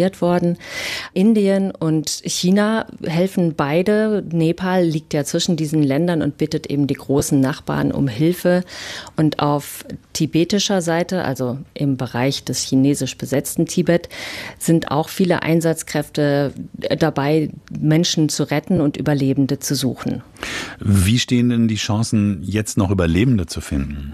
evakuiert worden. Indien und China helfen beide. Nepal liegt ja zwischen diesen Ländern und bittet eben die großen Nachbarn um Hilfe. Und auf tibetischer Seite, also im Bereich des chinesisch besetzten Tibet, sind auch viele Einsatzkräfte dabei, Menschen zu retten und Überlebende zu suchen. Wie stehen denn die Chancen, jetzt noch Überlebende zu finden?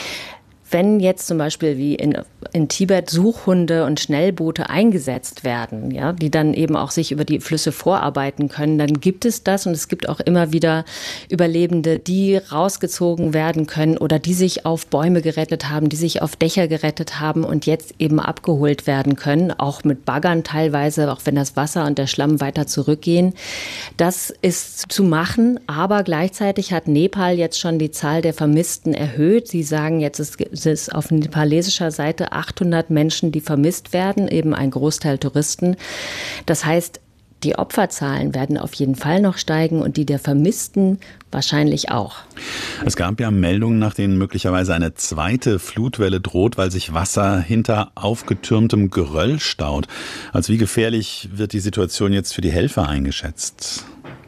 Wenn jetzt zum Beispiel wie in Tibet Suchhunde und Schnellboote eingesetzt werden, ja, die dann eben auch sich über die Flüsse vorarbeiten können, dann gibt es das und es gibt auch immer wieder Überlebende, die rausgezogen werden können oder die sich auf Bäume gerettet haben, die sich auf Dächer gerettet haben und jetzt eben abgeholt werden können, auch mit Baggern teilweise, auch wenn das Wasser und der Schlamm weiter zurückgehen. Das ist zu machen, aber gleichzeitig hat Nepal jetzt schon die Zahl der Vermissten erhöht. Sie sagen jetzt, es ist auf nepalesischer Seite 800 Menschen, die vermisst werden, eben ein Großteil Touristen. Das heißt, die Opferzahlen werden auf jeden Fall noch steigen und die der Vermissten wahrscheinlich auch. Es gab ja Meldungen, nach denen möglicherweise eine zweite Flutwelle droht, weil sich Wasser hinter aufgetürmtem Geröll staut. Als wie gefährlich wird die Situation jetzt für die Helfer eingeschätzt?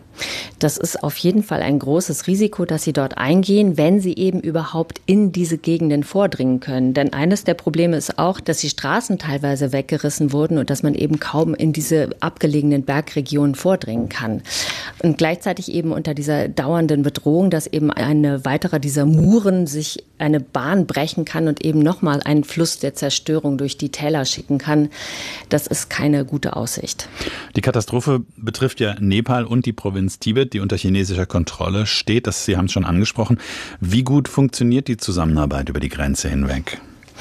Das ist auf jeden Fall ein großes Risiko, dass sie dort eingehen, wenn sie eben überhaupt in diese Gegenden vordringen können. Denn eines der Probleme ist auch, dass die Straßen teilweise weggerissen wurden und dass man eben kaum in diese abgelegenen Bergregionen vordringen kann. Und gleichzeitig eben unter dieser dauernden Bedrohung, dass eben eine weitere dieser Muren sich eine Bahn brechen kann und eben nochmal einen Fluss der Zerstörung durch die Täler schicken kann. Das ist keine gute Aussicht. Die Katastrophe betrifft ja Nepal und die Provinz Tibet, die unter chinesischer Kontrolle steht. Sie haben es schon angesprochen. Wie gut funktioniert die Zusammenarbeit über die Grenze hinweg?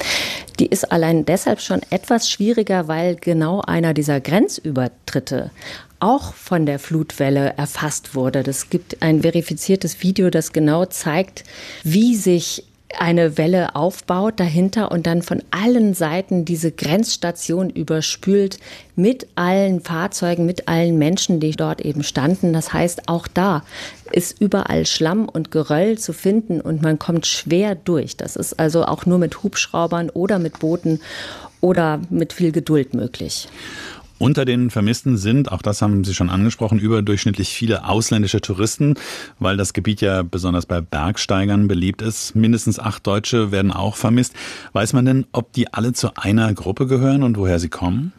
Die ist allein deshalb schon etwas schwieriger, weil genau einer dieser Grenzübertritte auch von der Flutwelle erfasst wurde. Es gibt ein verifiziertes Video, das genau zeigt, wie sich eine Welle aufbaut dahinter und dann von allen Seiten diese Grenzstation überspült mit allen Fahrzeugen, mit allen Menschen, die dort eben standen. Das heißt, auch da ist überall Schlamm und Geröll zu finden und man kommt schwer durch. Das ist also auch nur mit Hubschraubern oder mit Booten oder mit viel Geduld möglich. Unter den Vermissten sind, auch das haben Sie schon angesprochen, überdurchschnittlich viele ausländische Touristen, weil das Gebiet ja besonders bei Bergsteigern beliebt ist. Mindestens 8 Deutsche werden auch vermisst. Weiß man denn, ob die alle zu einer Gruppe gehören und woher sie kommen?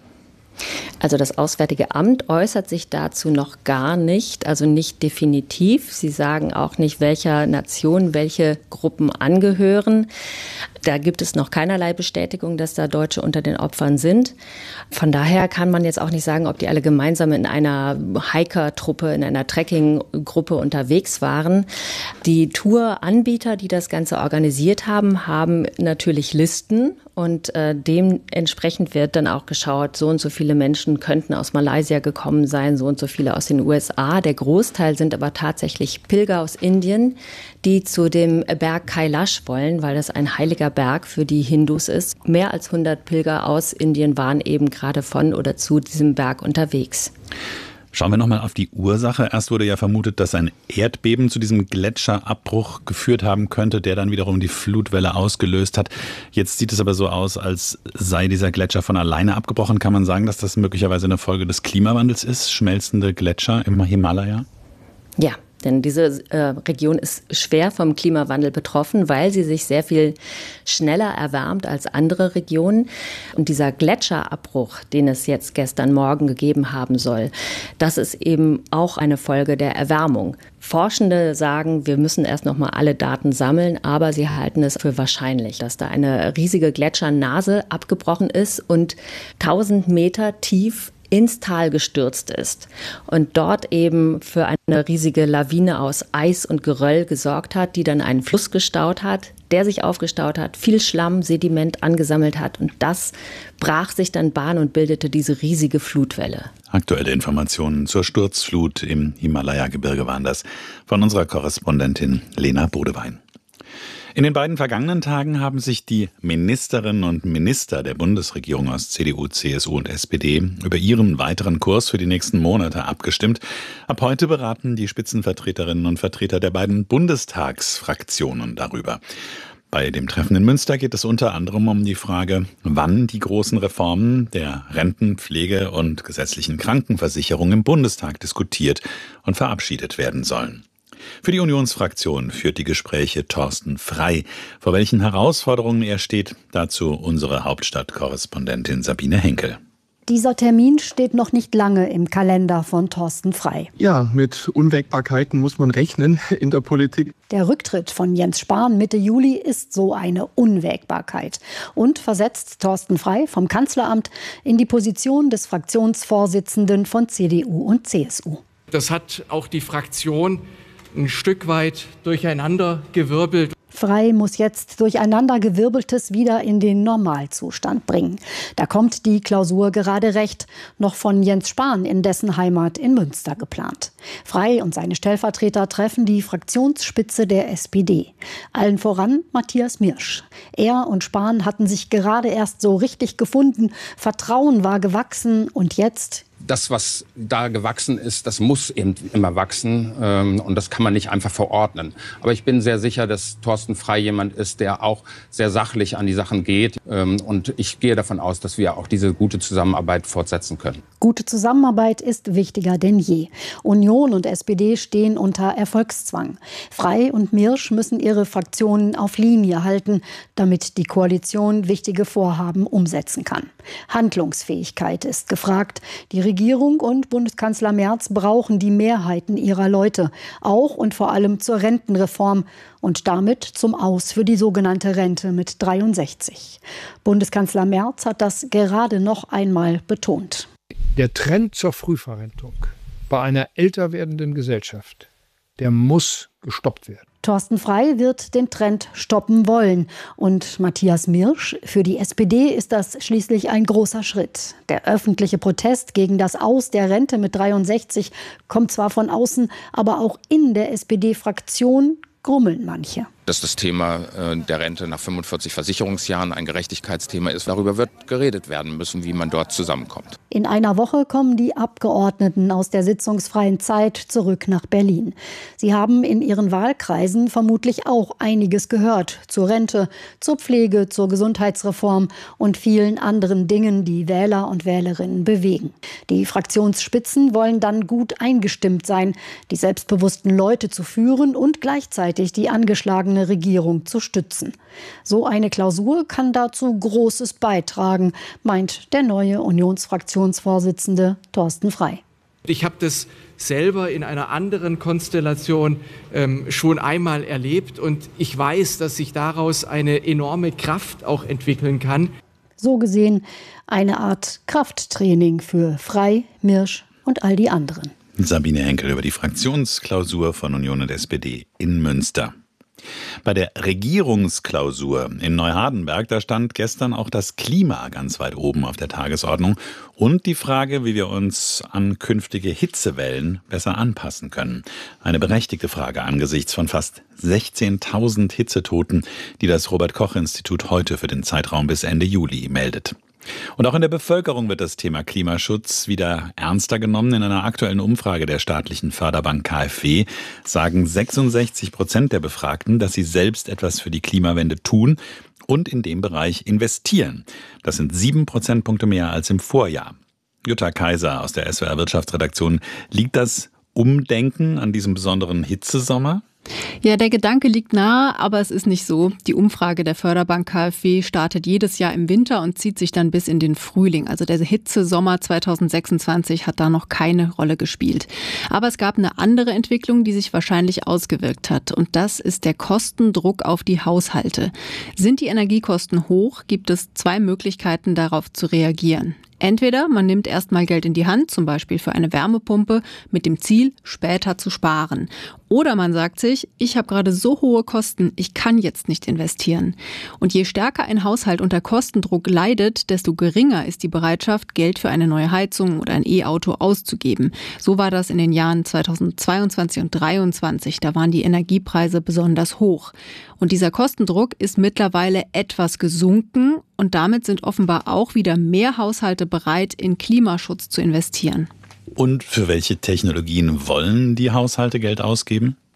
Also das Auswärtige Amt äußert sich dazu noch gar nicht, also nicht definitiv. Sie sagen auch nicht, welcher Nation welche Gruppen angehören. Da gibt es noch keinerlei Bestätigung, dass da Deutsche unter den Opfern sind. Von daher kann man jetzt auch nicht sagen, ob die alle gemeinsam in einer Hiker-Truppe, in einer Trekking-Gruppe unterwegs waren. Die Touranbieter, die das Ganze organisiert haben, haben natürlich Listen. Und dementsprechend wird dann auch geschaut, so und so viele Menschen könnten aus Malaysia gekommen sein, so und so viele aus den USA. Der Großteil sind aber tatsächlich Pilger aus Indien, die zu dem Berg Kailash wollen, weil das ein heiliger Berg für die Hindus ist. Mehr als 100 Pilger aus Indien waren eben gerade von oder zu diesem Berg unterwegs. Schauen wir nochmal auf die Ursache. Erst wurde ja vermutet, dass ein Erdbeben zu diesem Gletscherabbruch geführt haben könnte, der dann wiederum die Flutwelle ausgelöst hat. Jetzt sieht es aber so aus, als sei dieser Gletscher von alleine abgebrochen. Kann man sagen, dass das möglicherweise eine Folge des Klimawandels ist? Schmelzende Gletscher im Himalaya? Ja. Denn diese Region ist schwer vom Klimawandel betroffen, weil sie sich sehr viel schneller erwärmt als andere Regionen. Und dieser Gletscherabbruch, den es jetzt gestern Morgen gegeben haben soll, das ist eben auch eine Folge der Erwärmung. Forschende sagen, wir müssen erst noch mal alle Daten sammeln, aber sie halten es für wahrscheinlich, dass da eine riesige Gletschernase abgebrochen ist und 1000 Meter tief ins Tal gestürzt ist und dort eben für eine riesige Lawine aus Eis und Geröll gesorgt hat, die dann einen Fluss gestaut hat, der sich aufgestaut hat, viel Schlamm, Sediment angesammelt hat und das brach sich dann Bahn und bildete diese riesige Flutwelle. Aktuelle Informationen zur Sturzflut im Himalaya-Gebirge waren das von unserer Korrespondentin Lena Bodewein. In den beiden vergangenen Tagen haben sich die Ministerinnen und Minister der Bundesregierung aus CDU, CSU und SPD über ihren weiteren Kurs für die nächsten Monate abgestimmt. Ab heute beraten die Spitzenvertreterinnen und Vertreter der beiden Bundestagsfraktionen darüber. Bei dem Treffen in Münster geht es unter anderem um die Frage, wann die großen Reformen der Renten-, Pflege- und gesetzlichen Krankenversicherung im Bundestag diskutiert und verabschiedet werden sollen. Für die Unionsfraktion führt die Gespräche Thorsten Frey. Vor welchen Herausforderungen er steht, dazu unsere Hauptstadtkorrespondentin Sabine Henkel. Dieser Termin steht noch nicht lange im Kalender von Thorsten Frey. Ja, mit Unwägbarkeiten muss man rechnen in der Politik. Der Rücktritt von Jens Spahn Mitte Juli ist so eine Unwägbarkeit und versetzt Thorsten Frey vom Kanzleramt in die Position des Fraktionsvorsitzenden von CDU und CSU. Das hat auch die Fraktion ein Stück weit durcheinandergewirbelt. Frey muss jetzt Durcheinandergewirbeltes wieder in den Normalzustand bringen. Da kommt die Klausur gerade recht, noch von Jens Spahn in dessen Heimat in Münster geplant. Frey und seine Stellvertreter treffen die Fraktionsspitze der SPD. Allen voran Matthias Mirsch. Er und Spahn hatten sich gerade erst so richtig gefunden, Vertrauen war gewachsen und jetzt... Das, was da gewachsen ist, das muss eben immer wachsen und das kann man nicht einfach verordnen. Aber ich bin sehr sicher, dass Thorsten Frey jemand ist, der auch sehr sachlich an die Sachen geht und ich gehe davon aus, dass wir auch diese gute Zusammenarbeit fortsetzen können. Gute Zusammenarbeit ist wichtiger denn je. Union und SPD stehen unter Erfolgszwang. Frey und Mirsch müssen ihre Fraktionen auf Linie halten, damit die Koalition wichtige Vorhaben umsetzen kann. Handlungsfähigkeit ist gefragt. Die Regierung und Bundeskanzler Merz brauchen die Mehrheiten ihrer Leute, auch und vor allem zur Rentenreform und damit zum Aus für die sogenannte Rente mit 63. Bundeskanzler Merz hat das gerade noch einmal betont. Der Trend zur Frühverrentung bei einer älter werdenden Gesellschaft, der muss gestoppt werden. Thorsten Frey wird den Trend stoppen wollen. Und Matthias Mirsch, für die SPD ist das schließlich ein großer Schritt. Der öffentliche Protest gegen das Aus der Rente mit 63 kommt zwar von außen, aber auch in der SPD-Fraktion grummeln manche. Dass das Thema der Rente nach 45 Versicherungsjahren ein Gerechtigkeitsthema ist, darüber wird geredet werden müssen, wie man dort zusammenkommt. In einer Woche kommen die Abgeordneten aus der sitzungsfreien Zeit zurück nach Berlin. Sie haben in ihren Wahlkreisen vermutlich auch einiges gehört zur Rente, zur Pflege, zur Gesundheitsreform und vielen anderen Dingen, die Wähler und Wählerinnen bewegen. Die Fraktionsspitzen wollen dann gut eingestimmt sein, die selbstbewussten Leute zu führen und gleichzeitig die angeschlagene Regierung zu stützen. So eine Klausur kann dazu Großes beitragen, meint der neue Unionsfraktionsvorsitzende Thorsten Frey. Ich habe das selber in einer anderen Konstellation schon einmal erlebt und ich weiß, dass sich daraus eine enorme Kraft auch entwickeln kann. So gesehen eine Art Krafttraining für Frey, Mirsch und all die anderen. Sabine Henkel über die Fraktionsklausur von Union und SPD in Münster. Bei der Regierungsklausur in Neuhardenberg, da stand gestern auch das Klima ganz weit oben auf der Tagesordnung und die Frage, wie wir uns an künftige Hitzewellen besser anpassen können. Eine berechtigte Frage angesichts von fast 16.000 Hitzetoten, die das Robert-Koch-Institut heute für den Zeitraum bis Ende Juli meldet. Und auch in der Bevölkerung wird das Thema Klimaschutz wieder ernster genommen. In einer aktuellen Umfrage der staatlichen Förderbank KfW sagen 66% der Befragten, dass sie selbst etwas für die Klimawende tun und in dem Bereich investieren. Das sind 7 Prozentpunkte mehr als im Vorjahr. Jutta Kaiser aus der SWR Wirtschaftsredaktion. Liegt das Umdenken an diesem besonderen Hitzesommer? Ja, der Gedanke liegt nahe, aber es ist nicht so. Die Umfrage der Förderbank KfW startet jedes Jahr im Winter und zieht sich dann bis in den Frühling. Also der Hitzesommer 2026 hat da noch keine Rolle gespielt. Aber es gab eine andere Entwicklung, die sich wahrscheinlich ausgewirkt hat. Und das ist der Kostendruck auf die Haushalte. Sind die Energiekosten hoch, gibt es 2 Möglichkeiten, darauf zu reagieren. Entweder man nimmt erstmal Geld in die Hand, zum Beispiel für eine Wärmepumpe, mit dem Ziel, später zu sparen. Oder man sagt sich, ich habe gerade so hohe Kosten, ich kann jetzt nicht investieren. Und je stärker ein Haushalt unter Kostendruck leidet, desto geringer ist die Bereitschaft, Geld für eine neue Heizung oder ein E-Auto auszugeben. So war das in den Jahren 2022 und 2023. Da waren die Energiepreise besonders hoch. Und dieser Kostendruck ist mittlerweile etwas gesunken und damit sind offenbar auch wieder mehr Haushalte bereit, in Klimaschutz zu investieren. Und für welche Technologien wollen die Haushalte Geld ausgeben?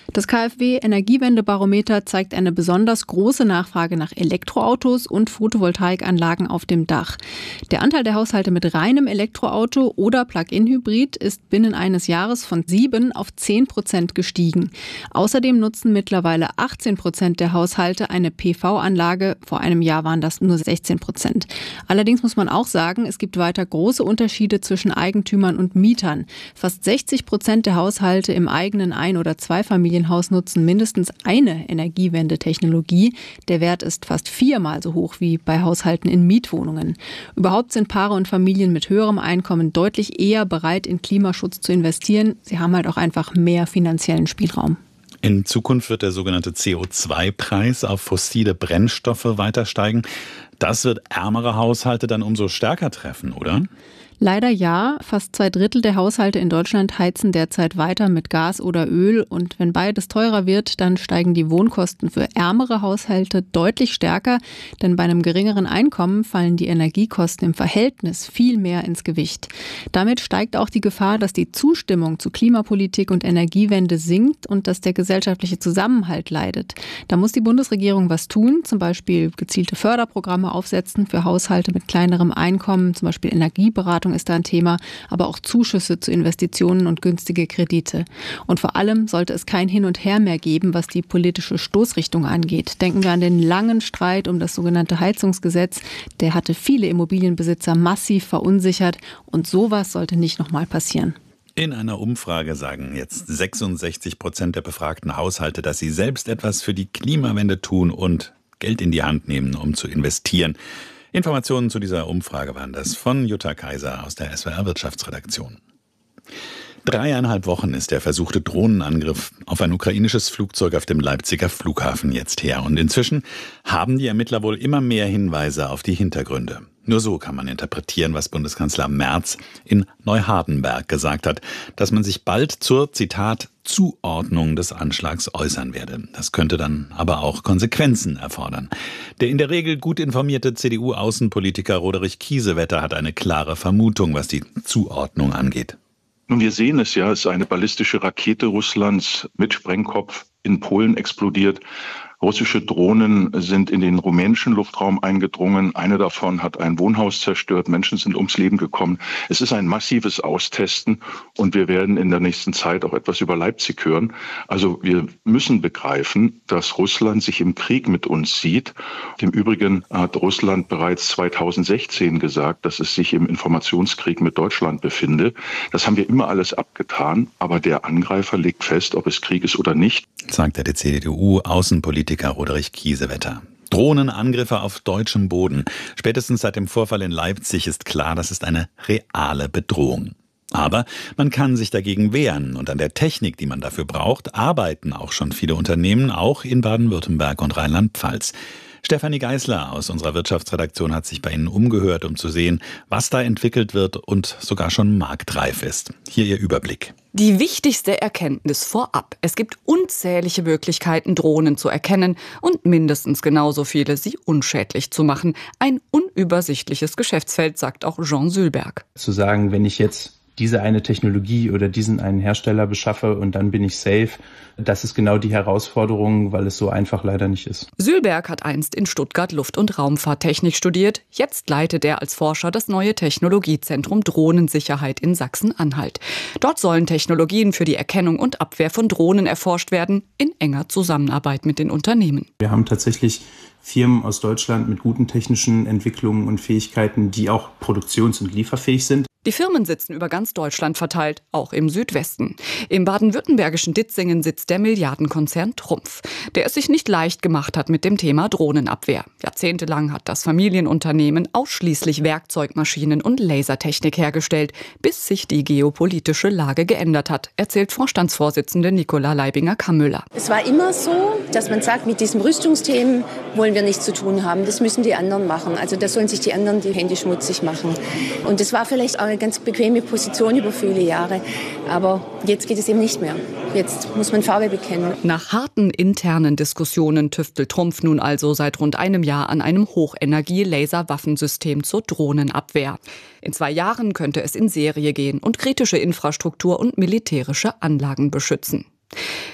Das KfW-Energiewendebarometer zeigt eine besonders große Nachfrage nach Elektroautos und Photovoltaikanlagen auf dem Dach. Der Anteil der Haushalte mit reinem Elektroauto oder Plug-in-Hybrid ist binnen eines Jahres von 7 auf 10% gestiegen. Außerdem nutzen mittlerweile 18% der Haushalte eine PV-Anlage. Vor einem Jahr waren das nur 16%. Allerdings muss man auch sagen, es gibt weiter große Unterschiede zwischen Eigentümern und Mietern. Fast 60% der Haushalte im eigenen Ein- oder Zweifamilienhaus nutzen mindestens eine Energiewendetechnologie. Der Wert ist fast 4-mal so hoch wie bei Haushalten in Mietwohnungen. Überhaupt sind Paare und Familien mit höherem Einkommen deutlich eher bereit, in Klimaschutz zu investieren. Sie haben halt auch einfach mehr finanziellen Spielraum. In Zukunft wird der sogenannte CO2-Preis auf fossile Brennstoffe weiter steigen. Das wird ärmere Haushalte dann umso stärker treffen, oder? Leider ja. Fast 2/3 der Haushalte in Deutschland heizen derzeit weiter mit Gas oder Öl. Und wenn beides teurer wird, dann steigen die Wohnkosten für ärmere Haushalte deutlich stärker. Denn bei einem geringeren Einkommen fallen die Energiekosten im Verhältnis viel mehr ins Gewicht. Damit steigt auch die Gefahr, dass die Zustimmung zu Klimapolitik und Energiewende sinkt und dass der gesellschaftliche Zusammenhalt leidet. Da muss die Bundesregierung was tun, zum Beispiel gezielte Förderprogramme aufsetzen für Haushalte mit kleinerem Einkommen, zum Beispiel Energieberatung ist da ein Thema, aber auch Zuschüsse zu Investitionen und günstige Kredite. Und vor allem sollte es kein Hin und Her mehr geben, was die politische Stoßrichtung angeht. Denken wir an den langen Streit um das sogenannte Heizungsgesetz. Der hatte viele Immobilienbesitzer massiv verunsichert und sowas sollte nicht nochmal passieren. In einer Umfrage sagen jetzt 66% der befragten Haushalte, dass sie selbst etwas für die Klimawende tun und Geld in die Hand nehmen, um zu investieren. Informationen zu dieser Umfrage waren das von Jutta Kaiser aus der SWR Wirtschaftsredaktion. 3,5 Wochen ist der versuchte Drohnenangriff auf ein ukrainisches Flugzeug auf dem Leipziger Flughafen jetzt her. Und inzwischen haben die Ermittler wohl immer mehr Hinweise auf die Hintergründe. Nur so kann man interpretieren, was Bundeskanzler Merz in Neuhardenberg gesagt hat, dass man sich bald zur, Zitat, Zuordnung des Anschlags äußern werde. Das könnte dann aber auch Konsequenzen erfordern. Der in der Regel gut informierte CDU-Außenpolitiker Roderich Kiesewetter hat eine klare Vermutung, was die Zuordnung angeht. Nun, wir sehen es ja, es ist eine ballistische Rakete Russlands mit Sprengkopf in Polen explodiert. Russische Drohnen sind in den rumänischen Luftraum eingedrungen. Eine davon hat ein Wohnhaus zerstört. Menschen sind ums Leben gekommen. Es ist ein massives Austesten und wir werden in der nächsten Zeit auch etwas über Leipzig hören. Also wir müssen begreifen, dass Russland sich im Krieg mit uns sieht. Im Übrigen hat Russland bereits 2016 gesagt, dass es sich im Informationskrieg mit Deutschland befinde. Das haben wir immer alles abgetan, aber der Angreifer legt fest, ob es Krieg ist oder nicht. Sagt der CDU-Außenpolitiker Roderich Kiesewetter. Drohnenangriffe auf deutschem Boden. Spätestens seit dem Vorfall in Leipzig ist klar, das ist eine reale Bedrohung. Aber man kann sich dagegen wehren und an der Technik, die man dafür braucht, arbeiten auch schon viele Unternehmen, auch in Baden-Württemberg und Rheinland-Pfalz. Stefanie Geisler aus unserer Wirtschaftsredaktion hat sich bei Ihnen umgehört, um zu sehen, was da entwickelt wird und sogar schon marktreif ist. Hier Ihr Überblick. Die wichtigste Erkenntnis vorab. Es gibt unzählige Möglichkeiten, Drohnen zu erkennen und mindestens genauso viele, sie unschädlich zu machen. Ein unübersichtliches Geschäftsfeld, sagt auch Jean Sülberg. Zu sagen, wenn ich jetzt diese eine Technologie oder diesen einen Hersteller beschaffe und dann bin ich safe. Das ist genau die Herausforderung, weil es so einfach leider nicht ist. Sülberg hat einst in Stuttgart Luft- und Raumfahrttechnik studiert. Jetzt leitet er als Forscher das neue Technologiezentrum Drohnensicherheit in Sachsen-Anhalt. Dort sollen Technologien für die Erkennung und Abwehr von Drohnen erforscht werden, in enger Zusammenarbeit mit den Unternehmen. Wir haben tatsächlich Firmen aus Deutschland mit guten technischen Entwicklungen und Fähigkeiten, die auch produktions- und lieferfähig sind. Die Firmen sitzen über ganz Deutschland verteilt, auch im Südwesten. Im baden-württembergischen Ditzingen sitzt der Milliardenkonzern Trumpf, der es sich nicht leicht gemacht hat mit dem Thema Drohnenabwehr. Jahrzehntelang hat das Familienunternehmen ausschließlich Werkzeugmaschinen und Lasertechnik hergestellt, bis sich die geopolitische Lage geändert hat, erzählt Vorstandsvorsitzende Nicola Leibinger-Kammüller. Es war immer so, dass man sagt, mit diesen Rüstungsthemen wollen wir nichts zu tun haben. Das müssen die anderen machen. Also da sollen sich die anderen die Hände schmutzig machen. Und das war vielleicht auch eine ganz bequeme Position über viele Jahre. Aber jetzt geht es eben nicht mehr. Jetzt muss man Farbe bekennen. Nach harten internen Diskussionen tüftelt Trumpf nun also seit rund einem Jahr an einem Hochenergie-Laser-Waffensystem zur Drohnenabwehr. In 2 Jahren könnte es in Serie gehen und kritische Infrastruktur und militärische Anlagen beschützen.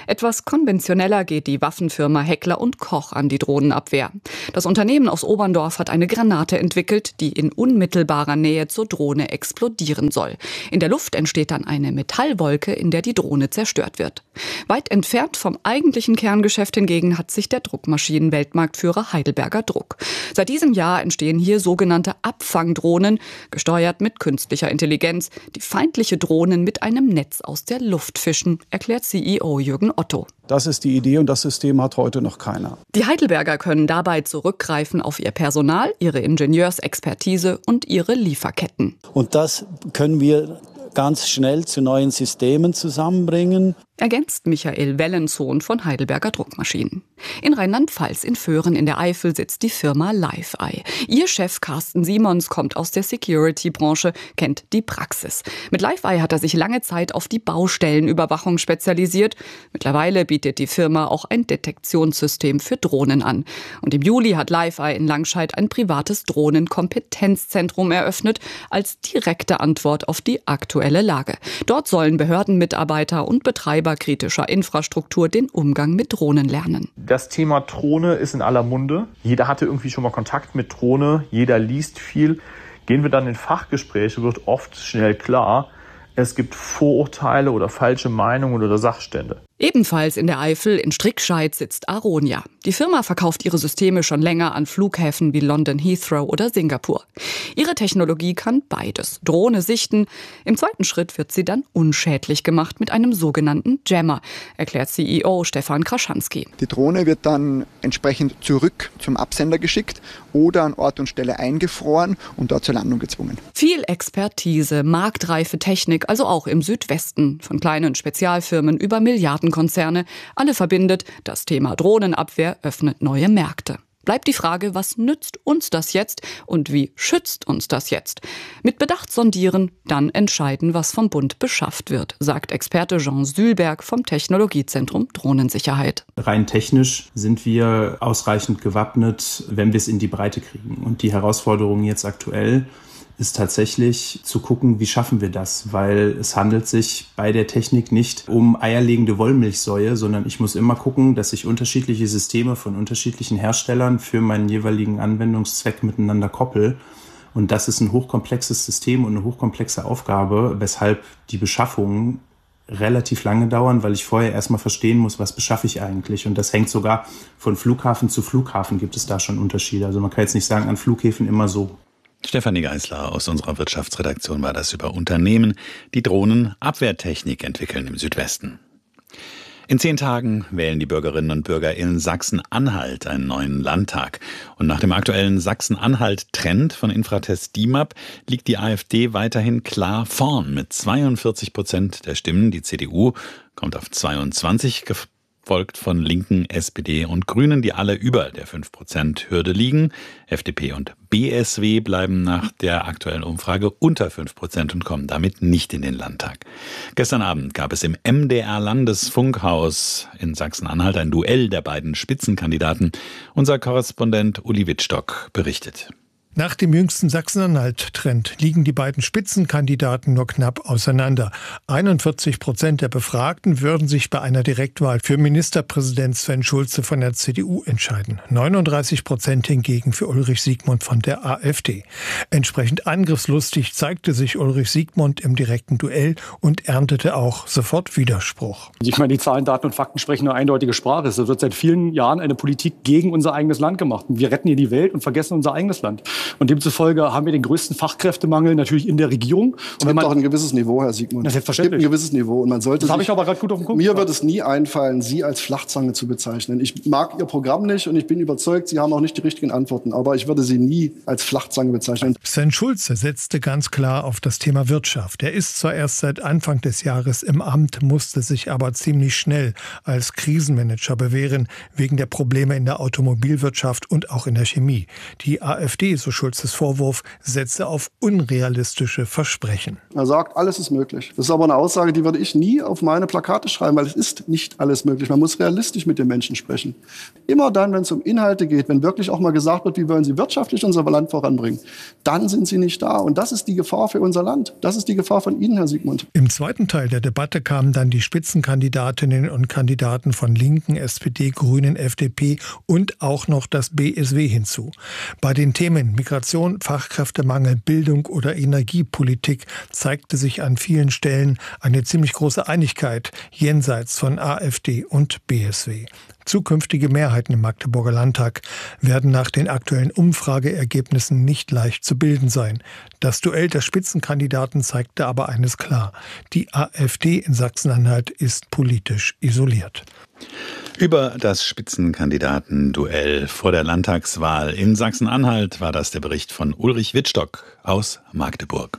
Etwas konventioneller geht die Waffenfirma Heckler & Koch an die Drohnenabwehr. Das Unternehmen aus Oberndorf hat eine Granate entwickelt, die in unmittelbarer Nähe zur Drohne explodieren soll. In der Luft entsteht dann eine Metallwolke, in der die Drohne zerstört wird. Weit entfernt vom eigentlichen Kerngeschäft hingegen hat sich der Druckmaschinen-Weltmarktführer Heidelberger Druck. Seit diesem Jahr entstehen hier sogenannte Abfangdrohnen, gesteuert mit künstlicher Intelligenz, die feindliche Drohnen mit einem Netz aus der Luft fischen, erklärt CEO Jürgen Otto. Das ist die Idee und das System hat heute noch keiner. Die Heidelberger können dabei zurückgreifen auf ihr Personal, ihre Ingenieursexpertise und ihre Lieferketten. Und das können wir ganz schnell zu neuen Systemen zusammenbringen. Ergänzt Michael Wellensohn von Heidelberger Druckmaschinen. In Rheinland-Pfalz in Föhren in der Eifel sitzt die Firma Live-Eye. Ihr Chef Carsten Simons kommt aus der Security-Branche, kennt die Praxis. Mit Live-Eye hat er sich lange Zeit auf die Baustellenüberwachung spezialisiert. Mittlerweile bietet die Firma auch ein Detektionssystem für Drohnen an. Und im Juli hat Live-Eye in Langscheid ein privates Drohnenkompetenzzentrum eröffnet, als direkte Antwort auf die aktuelle Lage. Dort sollen Behördenmitarbeiter und Betreiber kritischer Infrastruktur den Umgang mit Drohnen lernen. Das Thema Drohne ist in aller Munde. Jeder hatte irgendwie schon mal Kontakt mit Drohne, jeder liest viel. Gehen wir dann in Fachgespräche, wird oft schnell klar, es gibt Vorurteile oder falsche Meinungen oder Sachstände. Ebenfalls in der Eifel in Strickscheid sitzt Aronia. Die Firma verkauft ihre Systeme schon länger an Flughäfen wie London Heathrow oder Singapur. Ihre Technologie kann beides. Drohne sichten. Im zweiten Schritt wird sie dann unschädlich gemacht mit einem sogenannten Jammer, erklärt CEO Stefan Kraschanski. Die Drohne wird dann entsprechend zurück zum Absender geschickt oder an Ort und Stelle eingefroren und dort zur Landung gezwungen. Viel Expertise, marktreife Technik, also auch im Südwesten, von kleinen Spezialfirmen über Milliardenkonzerne. Alle verbindet, das Thema Drohnenabwehr öffnet neue Märkte. Bleibt die Frage, was nützt uns das jetzt und wie schützt uns das jetzt? Mit Bedacht sondieren, dann entscheiden, was vom Bund beschafft wird, sagt Experte Jean Sülberg vom Technologiezentrum Drohnensicherheit. Rein technisch sind wir ausreichend gewappnet, wenn wir es in die Breite kriegen. Und die Herausforderung jetzt aktuell ist tatsächlich zu gucken, wie schaffen wir das, weil es handelt sich bei der Technik nicht um eierlegende Wollmilchsäue, sondern ich muss immer gucken, dass ich unterschiedliche Systeme von unterschiedlichen Herstellern für meinen jeweiligen Anwendungszweck miteinander koppel. Und das ist ein hochkomplexes System und eine hochkomplexe Aufgabe, weshalb die Beschaffungen relativ lange dauern, weil ich vorher erstmal verstehen muss, was beschaffe ich eigentlich. Und das hängt sogar von Flughafen zu Flughafen, gibt es da schon Unterschiede. Also man kann jetzt nicht sagen, an Flughäfen immer so. Stefanie Geisler aus unserer Wirtschaftsredaktion war das über Unternehmen, die Drohnenabwehrtechnik entwickeln im Südwesten. In 10 Tagen wählen die Bürgerinnen und Bürger in Sachsen-Anhalt einen neuen Landtag. Und nach dem aktuellen Sachsen-Anhalt-Trend von Infratest DIMAP liegt die AfD weiterhin klar vorn mit 42% der Stimmen. Die CDU kommt auf 22%, gefolgt von Linken, SPD und Grünen, die alle über der 5%-Hürde liegen. FDP und BSW bleiben nach der aktuellen Umfrage unter 5% und kommen damit nicht in den Landtag. Gestern Abend gab es im MDR-Landesfunkhaus in Sachsen-Anhalt ein Duell der beiden Spitzenkandidaten. Unser Korrespondent Uli Wittstock berichtet. Nach dem jüngsten Sachsen-Anhalt-Trend liegen die beiden Spitzenkandidaten nur knapp auseinander. 41% der Befragten würden sich bei einer Direktwahl für Ministerpräsident Sven Schulze von der CDU entscheiden. 39% hingegen für Ulrich Siegmund von der AfD. Entsprechend angriffslustig zeigte sich Ulrich Siegmund im direkten Duell und erntete auch sofort Widerspruch. Ich meine, die Zahlen, Daten und Fakten sprechen eine eindeutige Sprache. Es wird seit vielen Jahren eine Politik gegen unser eigenes Land gemacht. Wir retten hier die Welt und vergessen unser eigenes Land. Und demzufolge haben wir den größten Fachkräftemangel natürlich in der Regierung. Und wenn man auch ein gewisses Niveau, Herr Siegmund. Das selbstverständlich. Es gibt ein gewisses Niveau. Und man sollte das habe ich aber gerade gut auf den Punkt. Mir wird es nie einfallen, Sie als Flachzange zu bezeichnen. Ich mag Ihr Programm nicht und ich bin überzeugt, Sie haben auch nicht die richtigen Antworten. Aber ich würde Sie nie als Flachzange bezeichnen. Sven Schulze setzte ganz klar auf das Thema Wirtschaft. Er ist zwar erst seit Anfang des Jahres im Amt, musste sich aber ziemlich schnell als Krisenmanager bewähren, wegen der Probleme in der Automobilwirtschaft und auch in der Chemie. Die AfD, so zu Schulzes Vorwurf, setze auf unrealistische Versprechen. Er sagt, alles ist möglich. Das ist aber eine Aussage, die würde ich nie auf meine Plakate schreiben, weil es ist nicht alles möglich. Man muss realistisch mit den Menschen sprechen. Immer dann, wenn es um Inhalte geht, wenn wirklich auch mal gesagt wird, wie wollen Sie wirtschaftlich unser Land voranbringen, dann sind Sie nicht da. Und das ist die Gefahr für unser Land. Das ist die Gefahr von Ihnen, Herr Siegmund. Im zweiten Teil der Debatte kamen dann die Spitzenkandidatinnen und Kandidaten von Linken, SPD, Grünen, FDP und auch noch das BSW hinzu. Bei den Themen Migration, Fachkräftemangel, Bildung oder Energiepolitik zeigte sich an vielen Stellen eine ziemlich große Einigkeit jenseits von AfD und BSW. Zukünftige Mehrheiten im Magdeburger Landtag werden nach den aktuellen Umfrageergebnissen nicht leicht zu bilden sein. Das Duell der Spitzenkandidaten zeigte aber eines klar: Die AfD in Sachsen-Anhalt ist politisch isoliert. Über das Spitzenkandidaten-Duell vor der Landtagswahl in Sachsen-Anhalt war das der Bericht von Ulrich Wittstock aus Magdeburg.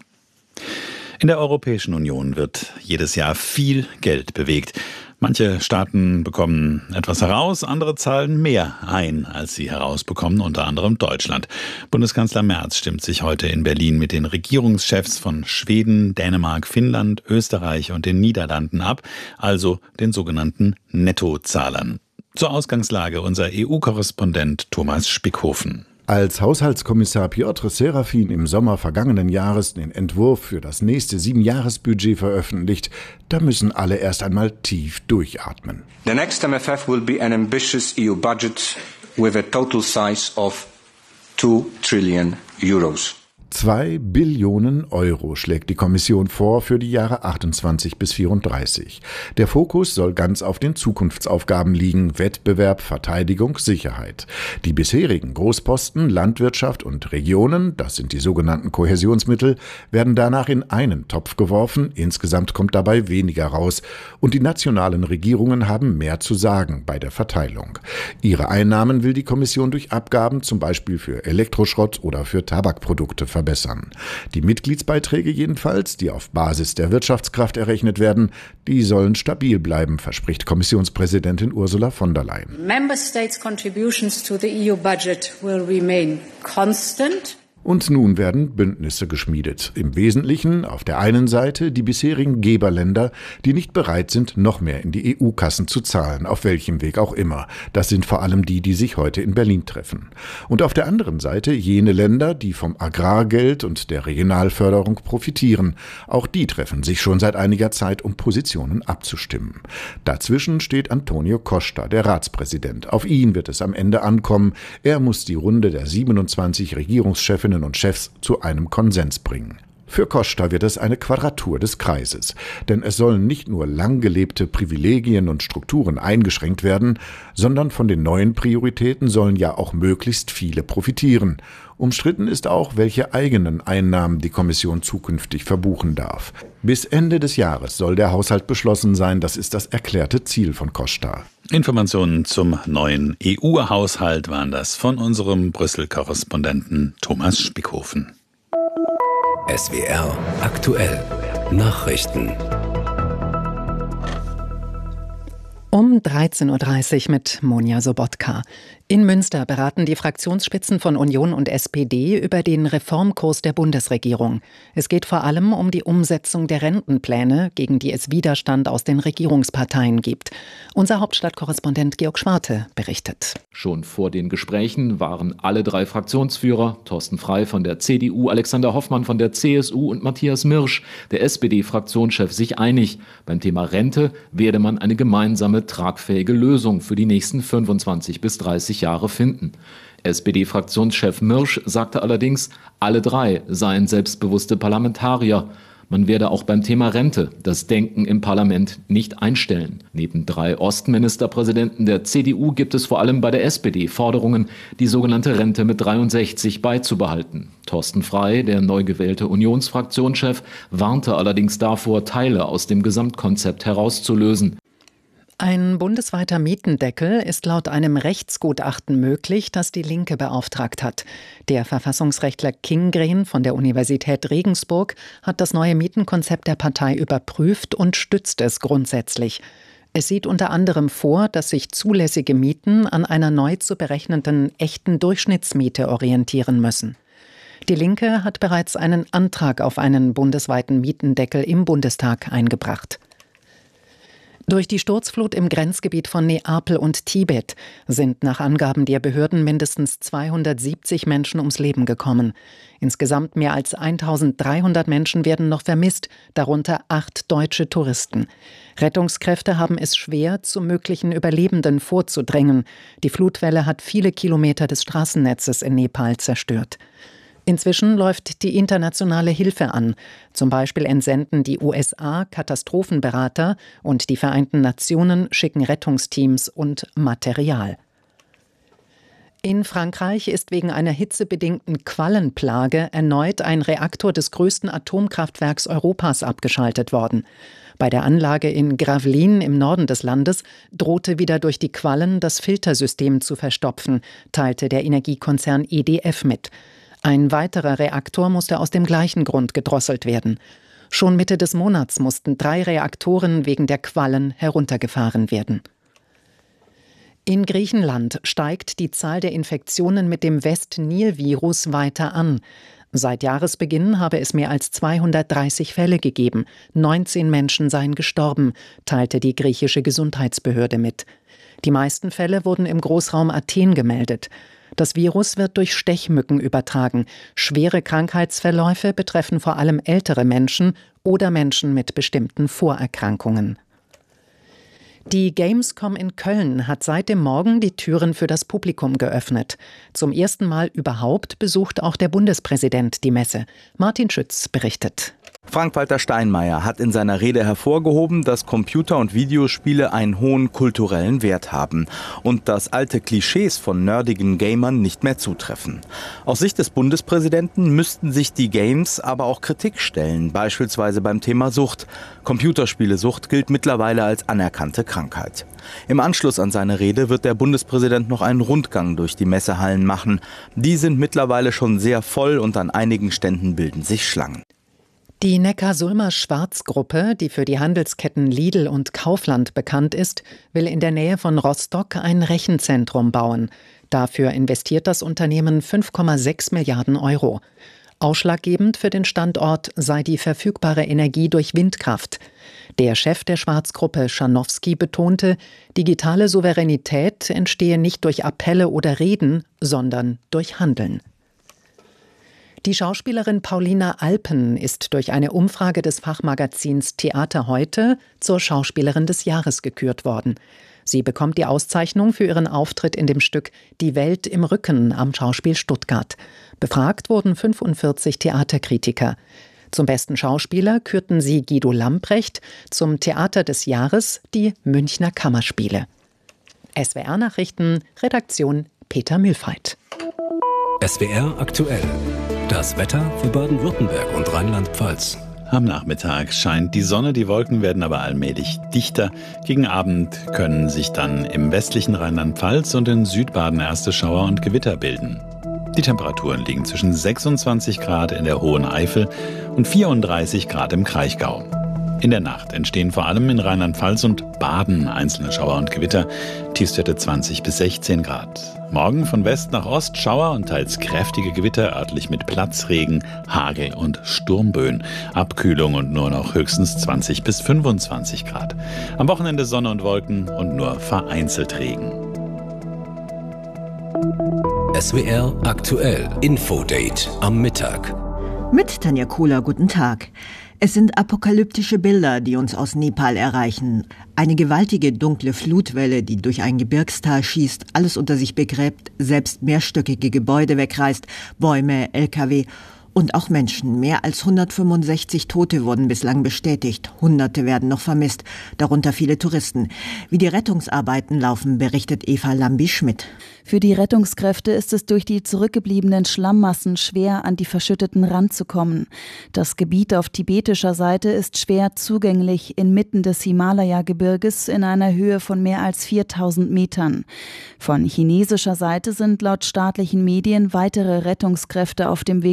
In der Europäischen Union wird jedes Jahr viel Geld bewegt. Manche Staaten bekommen etwas heraus, andere zahlen mehr ein, als sie herausbekommen, unter anderem Deutschland. Bundeskanzler Merz stimmt sich heute in Berlin mit den Regierungschefs von Schweden, Dänemark, Finnland, Österreich und den Niederlanden ab, also den sogenannten Nettozahlern. Zur Ausgangslage unser EU-Korrespondent Thomas Spickhofen. Als Haushaltskommissar Piotr Serafin im Sommer vergangenen Jahres den Entwurf für das nächste 7-Jahres-Budget veröffentlicht, da müssen alle erst einmal tief durchatmen. The next MFF will be an ambitious EU budget with a total size of 2 trillion euros. 2 Billionen Euro schlägt die Kommission vor für die Jahre 28 bis 34. Der Fokus soll ganz auf den Zukunftsaufgaben liegen: Wettbewerb, Verteidigung, Sicherheit. Die bisherigen Großposten Landwirtschaft und Regionen, das sind die sogenannten Kohäsionsmittel, werden danach in einen Topf geworfen. Insgesamt kommt dabei weniger raus. Und die nationalen Regierungen haben mehr zu sagen bei der Verteilung. Ihre Einnahmen will die Kommission durch Abgaben zum Beispiel für Elektroschrott oder für Tabakprodukte verbessern. Die Mitgliedsbeiträge jedenfalls, die auf Basis der Wirtschaftskraft errechnet werden, die sollen stabil bleiben, verspricht Kommissionspräsidentin Ursula von der Leyen. Member States' contributions to the EU budget will remain constant. Und nun werden Bündnisse geschmiedet. Im Wesentlichen auf der einen Seite die bisherigen Geberländer, die nicht bereit sind, noch mehr in die EU-Kassen zu zahlen, auf welchem Weg auch immer. Das sind vor allem die, die sich heute in Berlin treffen. Und auf der anderen Seite jene Länder, die vom Agrargeld und der Regionalförderung profitieren. Auch die treffen sich schon seit einiger Zeit, um Positionen abzustimmen. Dazwischen steht Antonio Costa, der Ratspräsident. Auf ihn wird es am Ende ankommen. Er muss die Runde der 27 Regierungschefinnen und Chefs zu einem Konsens bringen. Für Costa wird es eine Quadratur des Kreises, denn es sollen nicht nur lang gelebte Privilegien und Strukturen eingeschränkt werden, sondern von den neuen Prioritäten sollen ja auch möglichst viele profitieren. Umstritten ist auch, welche eigenen Einnahmen die Kommission zukünftig verbuchen darf. Bis Ende des Jahres soll der Haushalt beschlossen sein, das ist das erklärte Ziel von Costa. Informationen zum neuen EU-Haushalt waren das von unserem Brüssel-Korrespondenten Thomas Spickhofen. SWR aktuell Nachrichten. Um 13.30 Uhr mit Monja Sobotka. In Münster beraten die Fraktionsspitzen von Union und SPD über den Reformkurs der Bundesregierung. Es geht vor allem um die Umsetzung der Rentenpläne, gegen die es Widerstand aus den Regierungsparteien gibt. Unser Hauptstadtkorrespondent Georg Schwarte berichtet. Schon vor den Gesprächen waren alle 3 Fraktionsführer, Thorsten Frey von der CDU, Alexander Hoffmann von der CSU und Matthias Mirsch, der SPD-Fraktionschef, sich einig. Beim Thema Rente werde man eine gemeinsame, tragfähige Lösung für die nächsten 25 bis 30 Jahre finden. SPD-Fraktionschef Mirsch sagte allerdings, alle 3 seien selbstbewusste Parlamentarier. Man werde auch beim Thema Rente das Denken im Parlament nicht einstellen. Neben 3 Ostministerpräsidenten der CDU gibt es vor allem bei der SPD Forderungen, die sogenannte Rente mit 63 beizubehalten. Thorsten Frey, der neu gewählte Unionsfraktionschef, warnte allerdings davor, Teile aus dem Gesamtkonzept herauszulösen. Ein bundesweiter Mietendeckel ist laut einem Rechtsgutachten möglich, das die Linke beauftragt hat. Der Verfassungsrechtler Kinggren von der Universität Regensburg hat das neue Mietenkonzept der Partei überprüft und stützt es grundsätzlich. Es sieht unter anderem vor, dass sich zulässige Mieten an einer neu zu berechnenden echten Durchschnittsmiete orientieren müssen. Die Linke hat bereits einen Antrag auf einen bundesweiten Mietendeckel im Bundestag eingebracht. Durch die Sturzflut im Grenzgebiet von Neapel und Tibet sind nach Angaben der Behörden mindestens 270 Menschen ums Leben gekommen. Insgesamt mehr als 1300 Menschen werden noch vermisst, darunter 8 deutsche Touristen. Rettungskräfte haben es schwer, zu möglichen Überlebenden vorzudrängen. Die Flutwelle hat viele Kilometer des Straßennetzes in Nepal zerstört. Inzwischen läuft die internationale Hilfe an. Zum Beispiel entsenden die USA Katastrophenberater und die Vereinten Nationen schicken Rettungsteams und Material. In Frankreich ist wegen einer hitzebedingten Quallenplage erneut ein Reaktor des größten Atomkraftwerks Europas abgeschaltet worden. Bei der Anlage in Gravelines im Norden des Landes drohte wieder durch die Quallen das Filtersystem zu verstopfen, teilte der Energiekonzern EDF mit. Ein weiterer Reaktor musste aus dem gleichen Grund gedrosselt werden. Schon Mitte des Monats mussten 3 Reaktoren wegen der Quallen heruntergefahren werden. In Griechenland steigt die Zahl der Infektionen mit dem West-Nil-Virus weiter an. Seit Jahresbeginn habe es mehr als 230 Fälle gegeben. 19 Menschen seien gestorben, teilte die griechische Gesundheitsbehörde mit. Die meisten Fälle wurden im Großraum Athen gemeldet. Das Virus wird durch Stechmücken übertragen. Schwere Krankheitsverläufe betreffen vor allem ältere Menschen oder Menschen mit bestimmten Vorerkrankungen. Die Gamescom in Köln hat seit dem Morgen die Türen für das Publikum geöffnet. Zum ersten Mal überhaupt besucht auch der Bundespräsident die Messe. Martin Schütz berichtet. Frank-Walter Steinmeier hat in seiner Rede hervorgehoben, dass Computer- und Videospiele einen hohen kulturellen Wert haben und dass alte Klischees von nerdigen Gamern nicht mehr zutreffen. Aus Sicht des Bundespräsidenten müssten sich die Games aber auch Kritik stellen, beispielsweise beim Thema Sucht. Computerspielesucht gilt mittlerweile als anerkannte Krankheit. Im Anschluss an seine Rede wird der Bundespräsident noch einen Rundgang durch die Messehallen machen. Die sind mittlerweile schon sehr voll und an einigen Ständen bilden sich Schlangen. Die Neckarsulmer-Schwarz-Gruppe, die für die Handelsketten Lidl und Kaufland bekannt ist, will in der Nähe von Rostock ein Rechenzentrum bauen. Dafür investiert das Unternehmen 5,6 Milliarden Euro. Ausschlaggebend für den Standort sei die verfügbare Energie durch Windkraft. Der Chef der Schwarz-Gruppe, Schanowski, betonte, digitale Souveränität entstehe nicht durch Appelle oder Reden, sondern durch Handeln. Die Schauspielerin Paulina Alpen ist durch eine Umfrage des Fachmagazins Theater heute zur Schauspielerin des Jahres gekürt worden. Sie bekommt die Auszeichnung für ihren Auftritt in dem Stück Die Welt im Rücken am Schauspiel Stuttgart. Befragt wurden 45 Theaterkritiker. Zum besten Schauspieler kürten sie Guido Lamprecht, zum Theater des Jahres die Münchner Kammerspiele. SWR-Nachrichten, Redaktion Peter Mühlfeit. SWR aktuell. Das Wetter für Baden-Württemberg und Rheinland-Pfalz. Am Nachmittag scheint die Sonne, die Wolken werden aber allmählich dichter. Gegen Abend können sich dann im westlichen Rheinland-Pfalz und in Südbaden erste Schauer und Gewitter bilden. Die Temperaturen liegen zwischen 26 Grad in der Hohen Eifel und 34 Grad im Kraichgau. In der Nacht entstehen vor allem in Rheinland-Pfalz und Baden einzelne Schauer und Gewitter, Tiefstwerte 20 bis 16 Grad. Morgen von West nach Ost Schauer und teils kräftige Gewitter, örtlich mit Platzregen, Hagel und Sturmböen. Abkühlung und nur noch höchstens 20 bis 25 Grad. Am Wochenende Sonne und Wolken und nur vereinzelt Regen. SWR aktuell. Infodate am Mittag. Mit Tanja Kohler, guten Tag. Es sind apokalyptische Bilder, die uns aus Nepal erreichen. Eine gewaltige dunkle Flutwelle, die durch ein Gebirgstal schießt, alles unter sich begräbt, selbst mehrstöckige Gebäude wegreißt, Bäume, LKW und auch Menschen. Mehr als 165 Tote wurden bislang bestätigt. Hunderte werden noch vermisst, darunter viele Touristen. Wie die Rettungsarbeiten laufen, berichtet Eva Lambi-Schmidt. Für die Rettungskräfte ist es durch die zurückgebliebenen Schlammmassen schwer, an die Verschütteten ranzukommen. Das Gebiet auf tibetischer Seite ist schwer zugänglich inmitten des Himalaya-Gebirges in einer Höhe von mehr als 4000 Metern. Von chinesischer Seite sind laut staatlichen Medien weitere Rettungskräfte auf dem Weg zum Unglück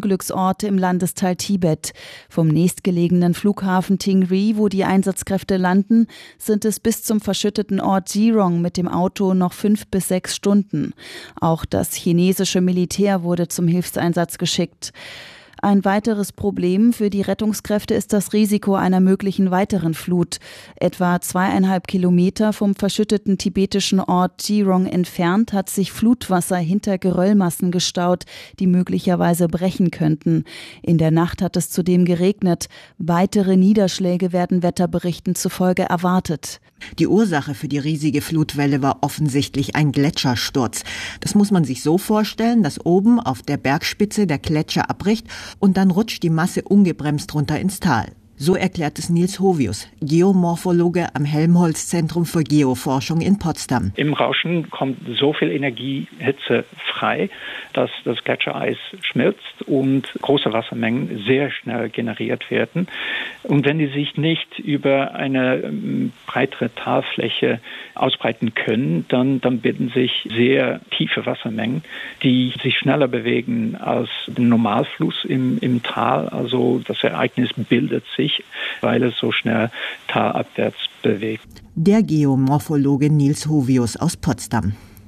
Unglücksorte im Landesteil Tibet. Vom nächstgelegenen Flughafen Tingri, wo die Einsatzkräfte landen, sind es bis zum verschütteten Ort Jirong mit dem Auto noch 5 bis 6 Stunden. Auch das chinesische Militär wurde zum Hilfseinsatz geschickt. Ein weiteres Problem für die Rettungskräfte ist das Risiko einer möglichen weiteren Flut. Etwa 2,5 Kilometer vom verschütteten tibetischen Ort Jirong entfernt hat sich Flutwasser hinter Geröllmassen gestaut, die möglicherweise brechen könnten. In der Nacht hat es zudem geregnet. Weitere Niederschläge werden Wetterberichten zufolge erwartet. Die Ursache für die riesige Flutwelle war offensichtlich ein Gletschersturz. Das muss man sich so vorstellen, dass oben auf der Bergspitze der Gletscher abbricht und dann rutscht die Masse ungebremst runter ins Tal. So erklärt es Nils Hovius, Geomorphologe am Helmholtz-Zentrum für Geoforschung in Potsdam. Im Rauschen kommt so viel Energie, Hitze frei, dass das Gletschereis schmilzt und große Wassermengen sehr schnell generiert werden. Und wenn die sich nicht über eine breitere Talfläche ausbreiten können, dann bilden sich sehr tiefe Wassermengen, die sich schneller bewegen als der Normalfluss im Tal. Also das Ereignis bildet sich, weil es so schnell talabwärts bewegt. Der Geomorphologe Nils Hovius aus Potsdam.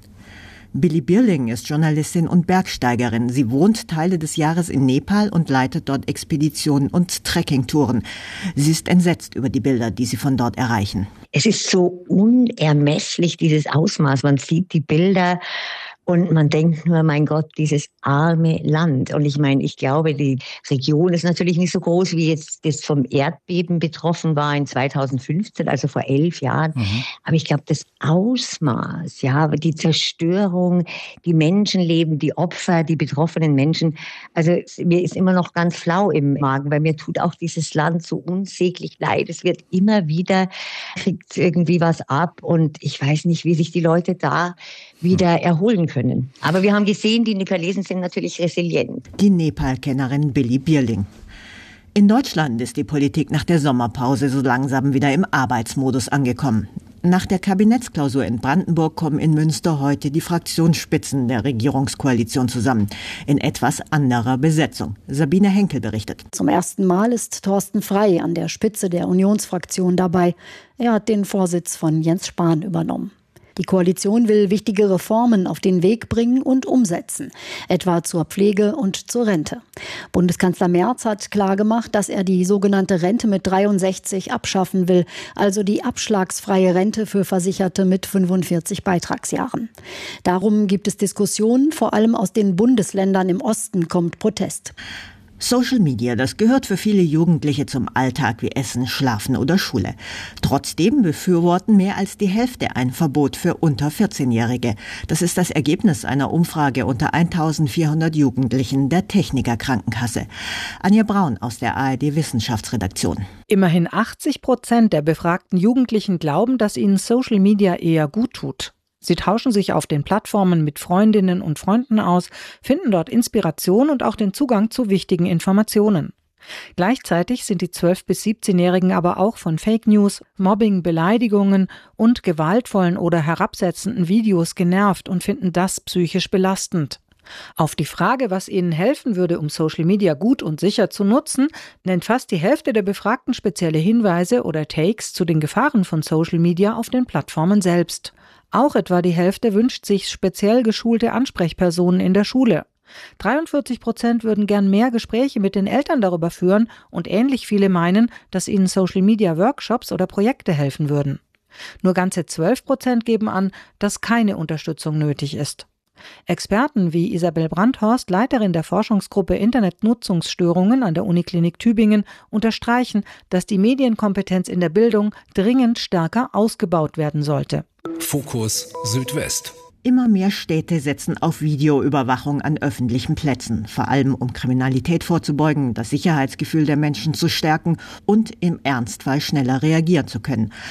Billy Birling ist Journalistin und Bergsteigerin. Sie wohnt Teile des Jahres in Nepal und leitet dort Expeditionen und Trekkingtouren. Sie ist entsetzt über die Bilder, die sie von dort erreichen. Es ist so unermesslich, dieses Ausmaß. Man sieht die Bilder und man denkt nur, mein Gott, dieses arme Land. Und ich meine, ich glaube, die Region ist natürlich nicht so groß, wie jetzt das vom Erdbeben betroffen war in 2015, also vor 11 Jahren. Aber ich glaube, das Ausmaß, ja, die Zerstörung, die Menschenleben, die Opfer, die betroffenen Menschen. Also mir ist immer noch ganz flau im Magen, weil mir tut auch dieses Land so unsäglich leid. Es wird immer wieder, kriegt irgendwie was ab und ich weiß nicht, wie sich die Leute da wieder erholen können. Aber wir haben gesehen, die Nepalesen sind natürlich resilient. Die Nepal-Kennerin Billy Birling. In Deutschland ist die Politik nach der Sommerpause so langsam wieder im Arbeitsmodus angekommen. Nach der Kabinettsklausur in Brandenburg kommen in Münster heute die Fraktionsspitzen der Regierungskoalition zusammen. In etwas anderer Besetzung. Sabine Henkel berichtet. Zum ersten Mal ist Thorsten Frey an der Spitze der Unionsfraktion dabei. Er hat den Vorsitz von Jens Spahn übernommen. Die Koalition will wichtige Reformen auf den Weg bringen und umsetzen, etwa zur Pflege und zur Rente. Bundeskanzler Merz hat klargemacht, dass er die sogenannte Rente mit 63 abschaffen will, also die abschlagsfreie Rente für Versicherte mit 45 Beitragsjahren. Darum gibt es Diskussionen, vor allem aus den Bundesländern im Osten kommt Protest. Social Media, das gehört für viele Jugendliche zum Alltag wie Essen, Schlafen oder Schule. Trotzdem befürworten mehr als die Hälfte ein Verbot für unter 14-Jährige. Das ist das Ergebnis einer Umfrage unter 1400 Jugendlichen der Techniker Krankenkasse. Anja Braun aus der ARD Wissenschaftsredaktion. Immerhin 80% der befragten Jugendlichen glauben, dass ihnen Social Media eher gut tut. Sie tauschen sich auf den Plattformen mit Freundinnen und Freunden aus, finden dort Inspiration und auch den Zugang zu wichtigen Informationen. Gleichzeitig sind die 12- bis 17-Jährigen aber auch von Fake News, Mobbing, Beleidigungen und gewaltvollen oder herabsetzenden Videos genervt und finden das psychisch belastend. Auf die Frage, was ihnen helfen würde, um Social Media gut und sicher zu nutzen, nennt fast die Hälfte der Befragten spezielle Hinweise oder Takes zu den Gefahren von Social Media auf den Plattformen selbst. Auch etwa die Hälfte wünscht sich speziell geschulte Ansprechpersonen in der Schule. 43% würden gern mehr Gespräche mit den Eltern darüber führen und ähnlich viele meinen, dass ihnen Social-Media-Workshops oder Projekte helfen würden. Nur ganze 12% geben an, dass keine Unterstützung nötig ist. Experten wie Isabel Brandhorst, Leiterin der Forschungsgruppe Internetnutzungsstörungen an der Uniklinik Tübingen, unterstreichen, dass die Medienkompetenz in der Bildung dringend stärker ausgebaut werden sollte. Fokus Südwest. Immer mehr Städte setzen auf Videoüberwachung an öffentlichen Plätzen, vor allem um Kriminalität vorzubeugen, das Sicherheitsgefühl der Menschen zu stärken und im Ernstfall schneller reagieren zu können.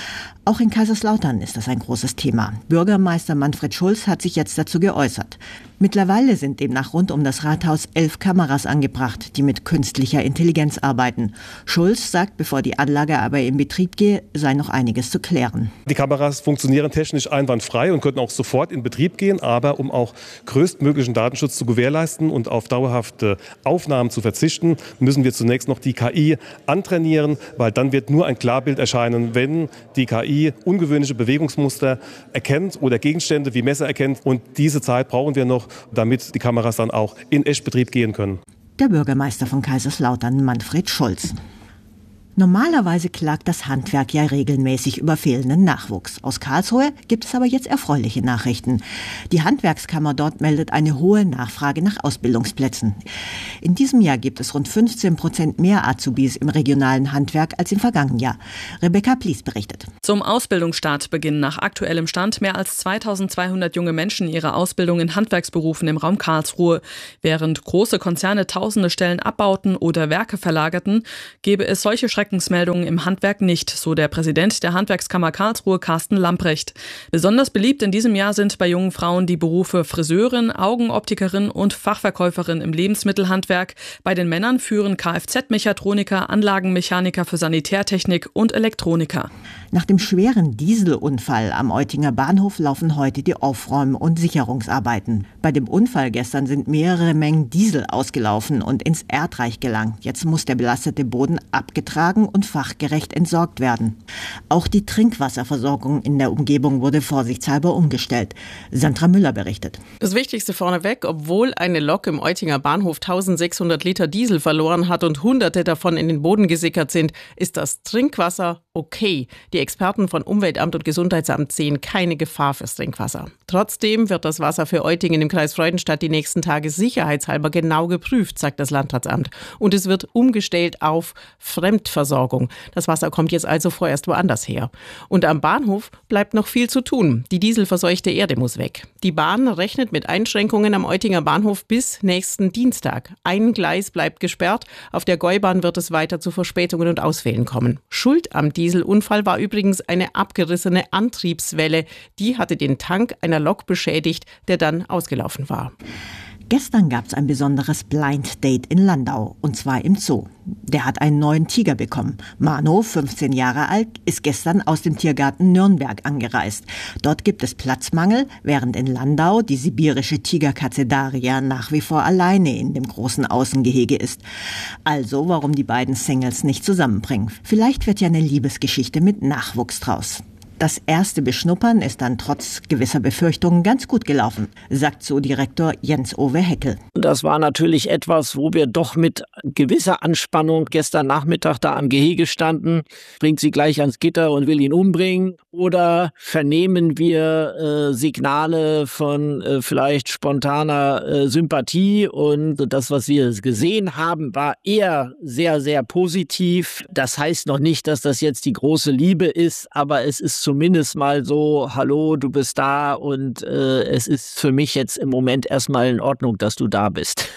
Auch in Kaiserslautern ist das ein großes Thema. Bürgermeister Manfred Schulz hat sich jetzt dazu geäußert. Mittlerweile sind demnach rund um das Rathaus 11 Kameras angebracht, die mit künstlicher Intelligenz arbeiten. Schulz sagt, bevor die Anlage aber in Betrieb gehe, sei noch einiges zu klären. Die Kameras funktionieren technisch einwandfrei und könnten auch sofort in Betrieb gehen. Aber um auch größtmöglichen Datenschutz zu gewährleisten und auf dauerhafte Aufnahmen zu verzichten, müssen wir zunächst noch die KI antrainieren, weil dann wird nur ein Klarbild erscheinen, wenn die KI ungewöhnliche Bewegungsmuster erkennt oder Gegenstände wie Messer erkennt. Und diese Zeit brauchen wir noch, damit die Kameras dann auch in Echtbetrieb gehen können. Der Bürgermeister von Kaiserslautern, Manfred Schulz. Normalerweise klagt das Handwerk ja regelmäßig über fehlenden Nachwuchs. Aus Karlsruhe gibt es aber jetzt erfreuliche Nachrichten. Die Handwerkskammer dort meldet eine hohe Nachfrage nach Ausbildungsplätzen. In diesem Jahr gibt es rund 15% mehr Azubis im regionalen Handwerk als im vergangenen Jahr. Rebecca Plies berichtet. Zum Ausbildungsstart beginnen nach aktuellem Stand mehr als 2200 junge Menschen ihre Ausbildung in Handwerksberufen im Raum Karlsruhe. Während große Konzerne tausende Stellen abbauten oder Werke verlagerten, gäbe es solche Schreckensmeldungen im Handwerk nicht, so der Präsident der Handwerkskammer Karlsruhe, Carsten Lamprecht. Besonders beliebt in diesem Jahr sind bei jungen Frauen die Berufe Friseurin, Augenoptikerin und Fachverkäuferin im Lebensmittelhandwerk. Bei den Männern führen Kfz-Mechatroniker, Anlagenmechaniker für Sanitärtechnik und Elektroniker. Nach dem schweren Dieselunfall am Eutinger Bahnhof laufen heute die Aufräum- und Sicherungsarbeiten. Bei dem Unfall gestern sind mehrere Mengen Diesel ausgelaufen und ins Erdreich gelangt. Jetzt muss der belastete Boden abgetragen und fachgerecht entsorgt werden. Auch die Trinkwasserversorgung in der Umgebung wurde vorsichtshalber umgestellt. Sandra Müller berichtet. Das Wichtigste vorneweg: Obwohl eine Lok im Eutinger Bahnhof 1600 Liter Diesel verloren hat und Hunderte davon in den Boden gesickert sind, ist das Trinkwasser okay. Die Experten von Umweltamt und Gesundheitsamt sehen keine Gefahr fürs Trinkwasser. Trotzdem wird das Wasser für Eutingen im Kreis Freudenstadt die nächsten Tage sicherheitshalber genau geprüft, sagt das Landratsamt. Und es wird umgestellt auf Fremdversorgung. Das Wasser kommt jetzt also vorerst woanders her. Und am Bahnhof bleibt noch viel zu tun. Die dieselverseuchte Erde muss weg. Die Bahn rechnet mit Einschränkungen am Eutinger Bahnhof bis nächsten Dienstag. Ein Gleis bleibt gesperrt. Auf der Gäubahn wird es weiter zu Verspätungen und Ausfällen kommen. Schuld am Dieselunfall war übrigens eine abgerissene Antriebswelle. Die hatte den Tank einer Lok beschädigt, der dann ausgelaufen war. Gestern gab es ein besonderes Blind Date in Landau, und zwar im Zoo. Der hat einen neuen Tiger bekommen. Mano, 15 Jahre alt, ist gestern aus dem Tiergarten Nürnberg angereist. Dort gibt es Platzmangel, während in Landau die sibirische Tigerkatze Daria nach wie vor alleine in dem großen Außengehege ist. Also, warum die beiden Singles nicht zusammenbringen. Vielleicht wird ja eine Liebesgeschichte mit Nachwuchs draus. Das erste Beschnuppern ist dann trotz gewisser Befürchtungen ganz gut gelaufen, sagt Zoodirektor Jens-Ove Heckel. Das war natürlich etwas, wo wir doch mit gewisser Anspannung gestern Nachmittag da am Gehege standen. Bringt sie gleich ans Gitter und will ihn umbringen? Oder vernehmen wir Signale von vielleicht spontaner Sympathie? Und das, was wir gesehen haben, war eher sehr, sehr positiv. Das heißt noch nicht, dass das jetzt die große Liebe ist, aber es ist zumindest mal so: Hallo, du bist da, und es ist für mich jetzt im Moment erstmal in Ordnung, dass du da bist.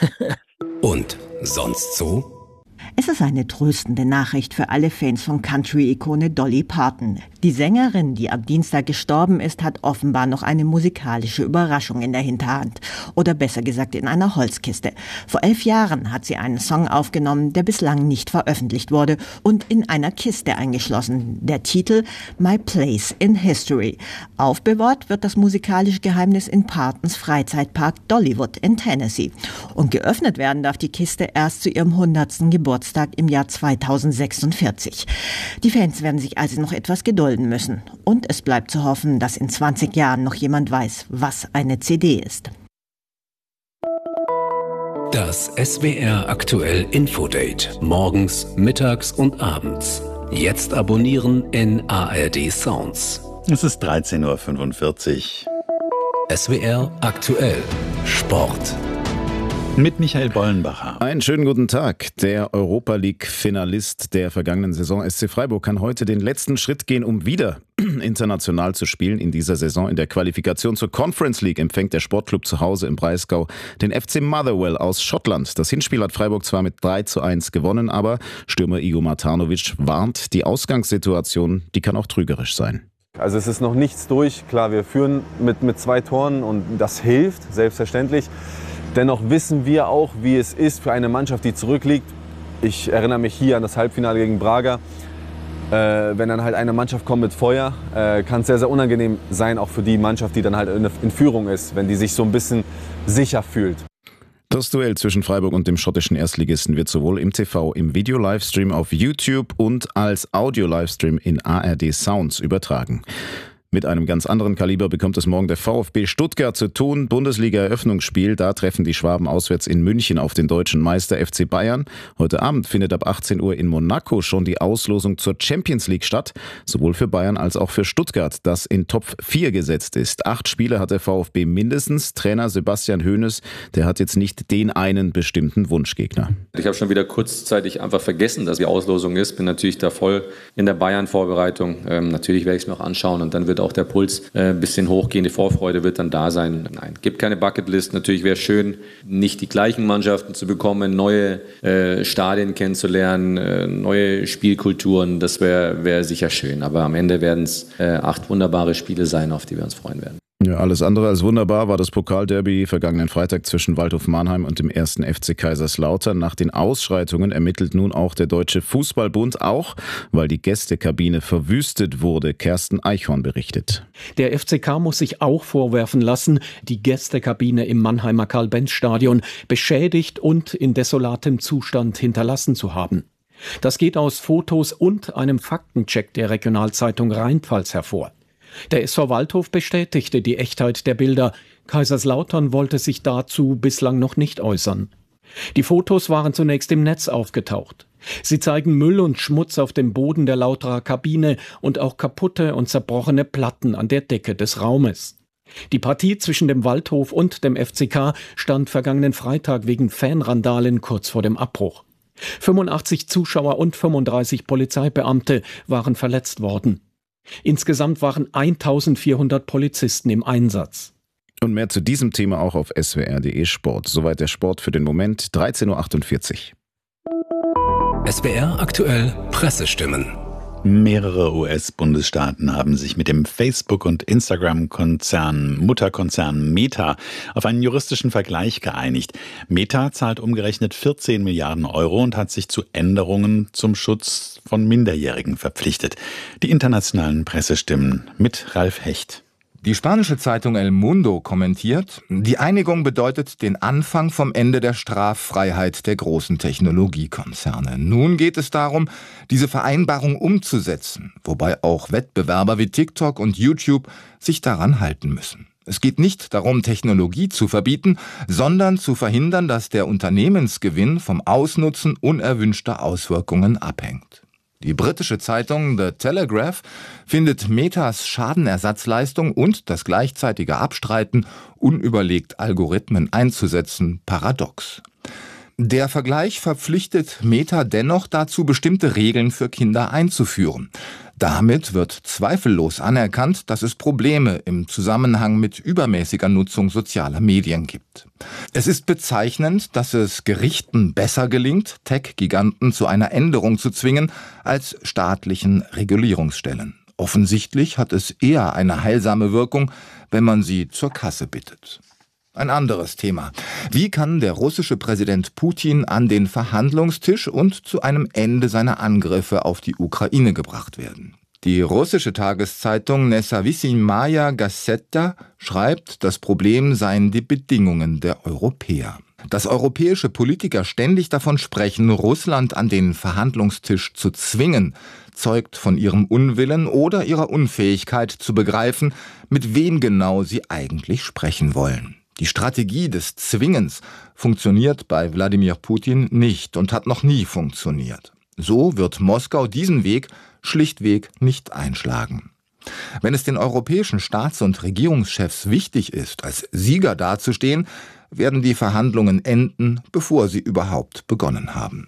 Und sonst so? Es ist eine tröstende Nachricht für alle Fans von Country-Ikone Dolly Parton. Die Sängerin, die am Dienstag gestorben ist, hat offenbar noch eine musikalische Überraschung in der Hinterhand. Oder besser gesagt in einer Holzkiste. Vor 11 Jahren hat sie einen Song aufgenommen, der bislang nicht veröffentlicht wurde, und in einer Kiste eingeschlossen. Der Titel My Place in History. Aufbewahrt wird das musikalische Geheimnis in Partons Freizeitpark Dollywood in Tennessee. Und geöffnet werden darf die Kiste erst zu ihrem 100. Geburtstag im Jahr 2046. Die Fans werden sich also noch etwas gedulden müssen. Und es bleibt zu hoffen, dass in 20 Jahren noch jemand weiß, was eine CD ist. Das SWR aktuell Infodate. Morgens, mittags und abends. Jetzt abonnieren in ARD Sounds. Es ist 13.45 Uhr. SWR aktuell Sport. Mit Michael Bollenbacher. Einen schönen guten Tag. Der Europa League-Finalist der vergangenen Saison SC Freiburg kann heute den letzten Schritt gehen, um wieder international zu spielen. In dieser Saison in der Qualifikation zur Conference League empfängt der Sportclub zu Hause im Breisgau den FC Motherwell aus Schottland. Das Hinspiel hat Freiburg zwar mit 3:1 gewonnen, aber Stürmer Igor Matanovic warnt, die Ausgangssituation, die kann auch trügerisch sein. Also es ist noch nichts durch. Klar, wir führen mit 2 Toren und das hilft, selbstverständlich. Dennoch wissen wir auch, wie es ist für eine Mannschaft, die zurückliegt. Ich erinnere mich hier an das Halbfinale gegen Braga. Wenn dann halt eine Mannschaft kommt mit Feuer, kann es sehr, sehr unangenehm sein, auch für die Mannschaft, die dann halt in Führung ist, wenn die sich so ein bisschen sicher fühlt. Das Duell zwischen Freiburg und dem schottischen Erstligisten wird sowohl im TV, im Video-Livestream auf YouTube und als Audio-Livestream in ARD Sounds übertragen. Mit einem ganz anderen Kaliber bekommt es morgen der VfB Stuttgart zu tun. Bundesliga-Eröffnungsspiel, da treffen die Schwaben auswärts in München auf den deutschen Meister FC Bayern. Heute Abend findet ab 18 Uhr in Monaco schon die Auslosung zur Champions League statt. Sowohl für Bayern als auch für Stuttgart, das in Top 4 gesetzt ist. 8 Spiele hat der VfB mindestens. Trainer Sebastian Hoeneß, der hat jetzt nicht den einen bestimmten Wunschgegner. Ich habe schon wieder kurzzeitig einfach vergessen, dass die Auslosung ist. Bin natürlich da voll in der Bayern-Vorbereitung. Natürlich werde ich es mir auch anschauen und dann wird auch der Puls ein bisschen hochgehen, die Vorfreude wird dann da sein. Nein, gibt keine Bucketlist. Natürlich wäre es schön, nicht die gleichen Mannschaften zu bekommen, neue Stadien kennenzulernen, neue Spielkulturen. Das wäre sicher schön. Aber am Ende werden es 8 wunderbare Spiele sein, auf die wir uns freuen werden. Ja, alles andere als wunderbar war das Pokalderby vergangenen Freitag zwischen Waldhof Mannheim und dem 1. FC Kaiserslautern. Nach den Ausschreitungen ermittelt nun auch der Deutsche Fußballbund, auch weil die Gästekabine verwüstet wurde. Kersten Eichhorn berichtet. Der FCK muss sich auch vorwerfen lassen, die Gästekabine im Mannheimer Karl-Benz-Stadion beschädigt und in desolatem Zustand hinterlassen zu haben. Das geht aus Fotos und einem Faktencheck der Regionalzeitung Rheinpfalz hervor. Der SV Waldhof bestätigte die Echtheit der Bilder. Kaiserslautern wollte sich dazu bislang noch nicht äußern. Die Fotos waren zunächst im Netz aufgetaucht. Sie zeigen Müll und Schmutz auf dem Boden der Lauterer Kabine und auch kaputte und zerbrochene Platten an der Decke des Raumes. Die Partie zwischen dem Waldhof und dem FCK stand vergangenen Freitag wegen Fanrandalen kurz vor dem Abbruch. 85 Zuschauer und 35 Polizeibeamte waren verletzt worden. Insgesamt waren 1400 Polizisten im Einsatz. Und mehr zu diesem Thema auch auf swr.de Sport. Soweit der Sport für den Moment, 13.48 Uhr. SWR aktuell Pressestimmen. Mehrere US-Bundesstaaten haben sich mit dem Facebook- und Instagram-Mutterkonzern Meta auf einen juristischen Vergleich geeinigt. Meta zahlt umgerechnet 14 Milliarden Euro und hat sich zu Änderungen zum Schutz von Minderjährigen verpflichtet. Die internationalen Pressestimmen mit Ralf Hecht. Die spanische Zeitung El Mundo kommentiert, die Einigung bedeutet den Anfang vom Ende der Straffreiheit der großen Technologiekonzerne. Nun geht es darum, diese Vereinbarung umzusetzen, wobei auch Wettbewerber wie TikTok und YouTube sich daran halten müssen. Es geht nicht darum, Technologie zu verbieten, sondern zu verhindern, dass der Unternehmensgewinn vom Ausnutzen unerwünschter Auswirkungen abhängt. Die britische Zeitung The Telegraph findet Metas Schadenersatzleistung und das gleichzeitige Abstreiten, unüberlegt Algorithmen einzusetzen, paradox. Der Vergleich verpflichtet Meta dennoch dazu, bestimmte Regeln für Kinder einzuführen. Damit wird zweifellos anerkannt, dass es Probleme im Zusammenhang mit übermäßiger Nutzung sozialer Medien gibt. Es ist bezeichnend, dass es Gerichten besser gelingt, Tech-Giganten zu einer Änderung zu zwingen, als staatlichen Regulierungsstellen. Offensichtlich hat es eher eine heilsame Wirkung, wenn man sie zur Kasse bittet. Ein anderes Thema. Wie kann der russische Präsident Putin an den Verhandlungstisch und zu einem Ende seiner Angriffe auf die Ukraine gebracht werden? Die russische Tageszeitung Nezawissimaya Gazeta schreibt, das Problem seien die Bedingungen der Europäer. Dass europäische Politiker ständig davon sprechen, Russland an den Verhandlungstisch zu zwingen, zeugt von ihrem Unwillen oder ihrer Unfähigkeit zu begreifen, mit wem genau sie eigentlich sprechen wollen. Die Strategie des Zwingens funktioniert bei Wladimir Putin nicht und hat noch nie funktioniert. So wird Moskau diesen Weg schlichtweg nicht einschlagen. Wenn es den europäischen Staats- und Regierungschefs wichtig ist, als Sieger dazustehen, werden die Verhandlungen enden, bevor sie überhaupt begonnen haben.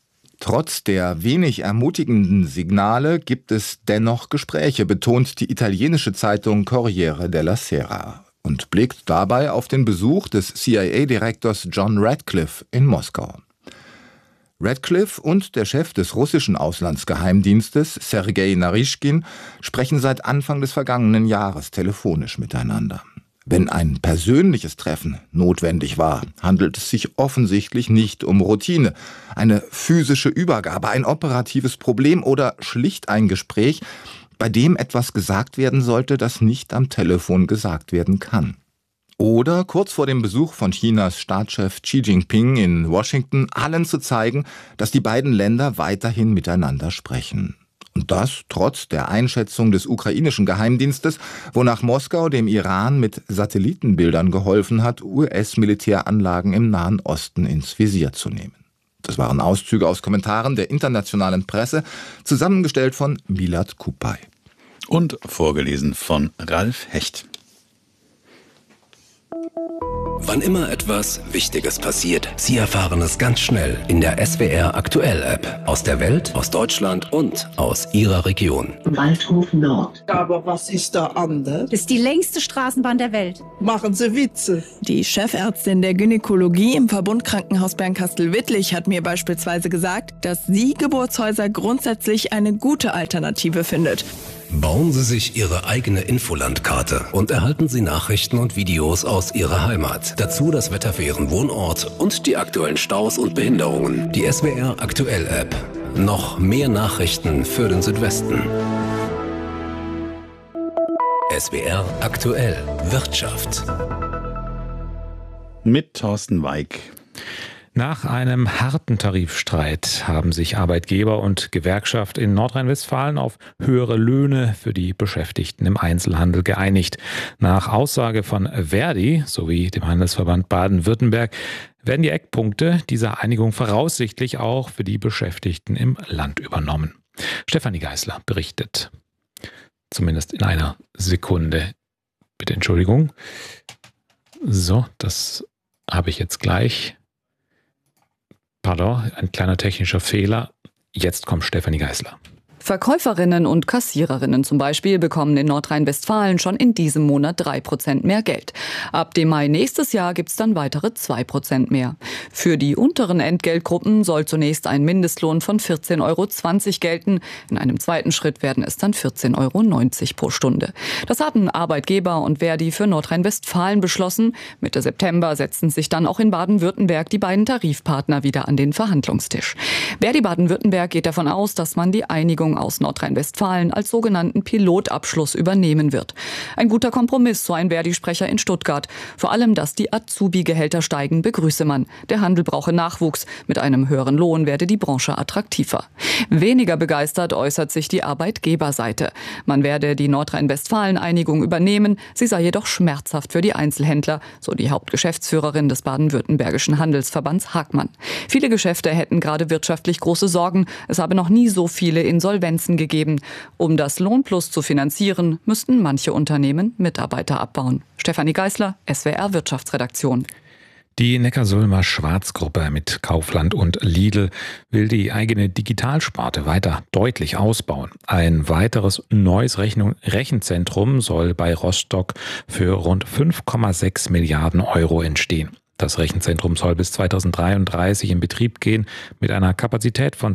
Trotz der wenig ermutigenden Signale gibt es dennoch Gespräche, betont die italienische Zeitung Corriere della Sera und blickt dabei auf den Besuch des CIA-Direktors John Radcliffe in Moskau. Radcliffe und der Chef des russischen Auslandsgeheimdienstes, Sergei Naryshkin, sprechen seit Anfang des vergangenen Jahres telefonisch miteinander. Wenn ein persönliches Treffen notwendig war, handelt es sich offensichtlich nicht um Routine. Eine physische Übergabe, ein operatives Problem oder schlicht ein Gespräch, bei dem etwas gesagt werden sollte, das nicht am Telefon gesagt werden kann. Oder kurz vor dem Besuch von Chinas Staatschef Xi Jinping in Washington allen zu zeigen, dass die beiden Länder weiterhin miteinander sprechen. Und das trotz der Einschätzung des ukrainischen Geheimdienstes, wonach Moskau dem Iran mit Satellitenbildern geholfen hat, US-Militäranlagen im Nahen Osten ins Visier zu nehmen. Das waren Auszüge aus Kommentaren der internationalen Presse, zusammengestellt von Milad Kupay. Und vorgelesen von Ralf Hecht. Wann immer etwas Wichtiges passiert, Sie erfahren es ganz schnell in der SWR Aktuell App. Aus der Welt, aus Deutschland und aus Ihrer Region. Waldhof Nord. Aber was ist da anders? Das ist die längste Straßenbahn der Welt. Machen Sie Witze. Die Chefärztin der Gynäkologie im Verbundkrankenhaus Bernkastel-Wittlich hat mir beispielsweise gesagt, dass sie Geburtshäuser grundsätzlich eine gute Alternative findet. Bauen Sie sich Ihre eigene Infolandkarte und erhalten Sie Nachrichten und Videos aus Ihrer Heimat. Dazu das Wetter für Ihren Wohnort und die aktuellen Staus und Behinderungen. Die SWR Aktuell App. Noch mehr Nachrichten für den Südwesten. SWR Aktuell Wirtschaft. Mit Thorsten Weig. Nach einem harten Tarifstreit haben sich Arbeitgeber und Gewerkschaft in Nordrhein-Westfalen auf höhere Löhne für die Beschäftigten im Einzelhandel geeinigt. Nach Aussage von Verdi sowie dem Handelsverband Baden-Württemberg werden die Eckpunkte dieser Einigung voraussichtlich auch für die Beschäftigten im Land übernommen. Stefanie Geisler berichtet. Zumindest in einer Sekunde. Bitte Entschuldigung. So, das habe ich jetzt gleich. Pardon, ein kleiner technischer Fehler. Jetzt kommt Stefanie Geisler. Verkäuferinnen und Kassiererinnen zum Beispiel bekommen in Nordrhein-Westfalen schon in diesem Monat 3% mehr Geld. Ab dem Mai nächstes Jahr gibt es dann weitere 2% mehr. Für die unteren Entgeltgruppen soll zunächst ein Mindestlohn von 14,20 € gelten. In einem zweiten Schritt werden es dann 14,90 € pro Stunde. Das hatten Arbeitgeber und Verdi für Nordrhein-Westfalen beschlossen. Mitte September setzten sich dann auch in Baden-Württemberg die beiden Tarifpartner wieder an den Verhandlungstisch. Verdi Baden-Württemberg geht davon aus, dass man die Einigung aus Nordrhein-Westfalen als sogenannten Pilotabschluss übernehmen wird. Ein guter Kompromiss, so ein Verdi-Sprecher in Stuttgart. Vor allem, dass die Azubi-Gehälter steigen, begrüße man. Der Handel brauche Nachwuchs. Mit einem höheren Lohn werde die Branche attraktiver. Weniger begeistert äußert sich die Arbeitgeberseite. Man werde die Nordrhein-Westfalen-Einigung übernehmen. Sie sei jedoch schmerzhaft für die Einzelhändler, so die Hauptgeschäftsführerin des baden-württembergischen Handelsverbands Hagmann. Viele Geschäfte hätten gerade wirtschaftlich große Sorgen. Es habe noch nie so viele Insolvenzen gegeben. Um das Lohnplus zu finanzieren, müssten manche Unternehmen Mitarbeiter abbauen. Stefanie Geisler, SWR Wirtschaftsredaktion. Die Neckarsulmer Schwarzgruppe mit Kaufland und Lidl will die eigene Digitalsparte weiter deutlich ausbauen. Ein weiteres neues Rechenzentrum soll bei Rostock für rund 5,6 Milliarden € entstehen. Das Rechenzentrum soll bis 2033 in Betrieb gehen mit einer Kapazität von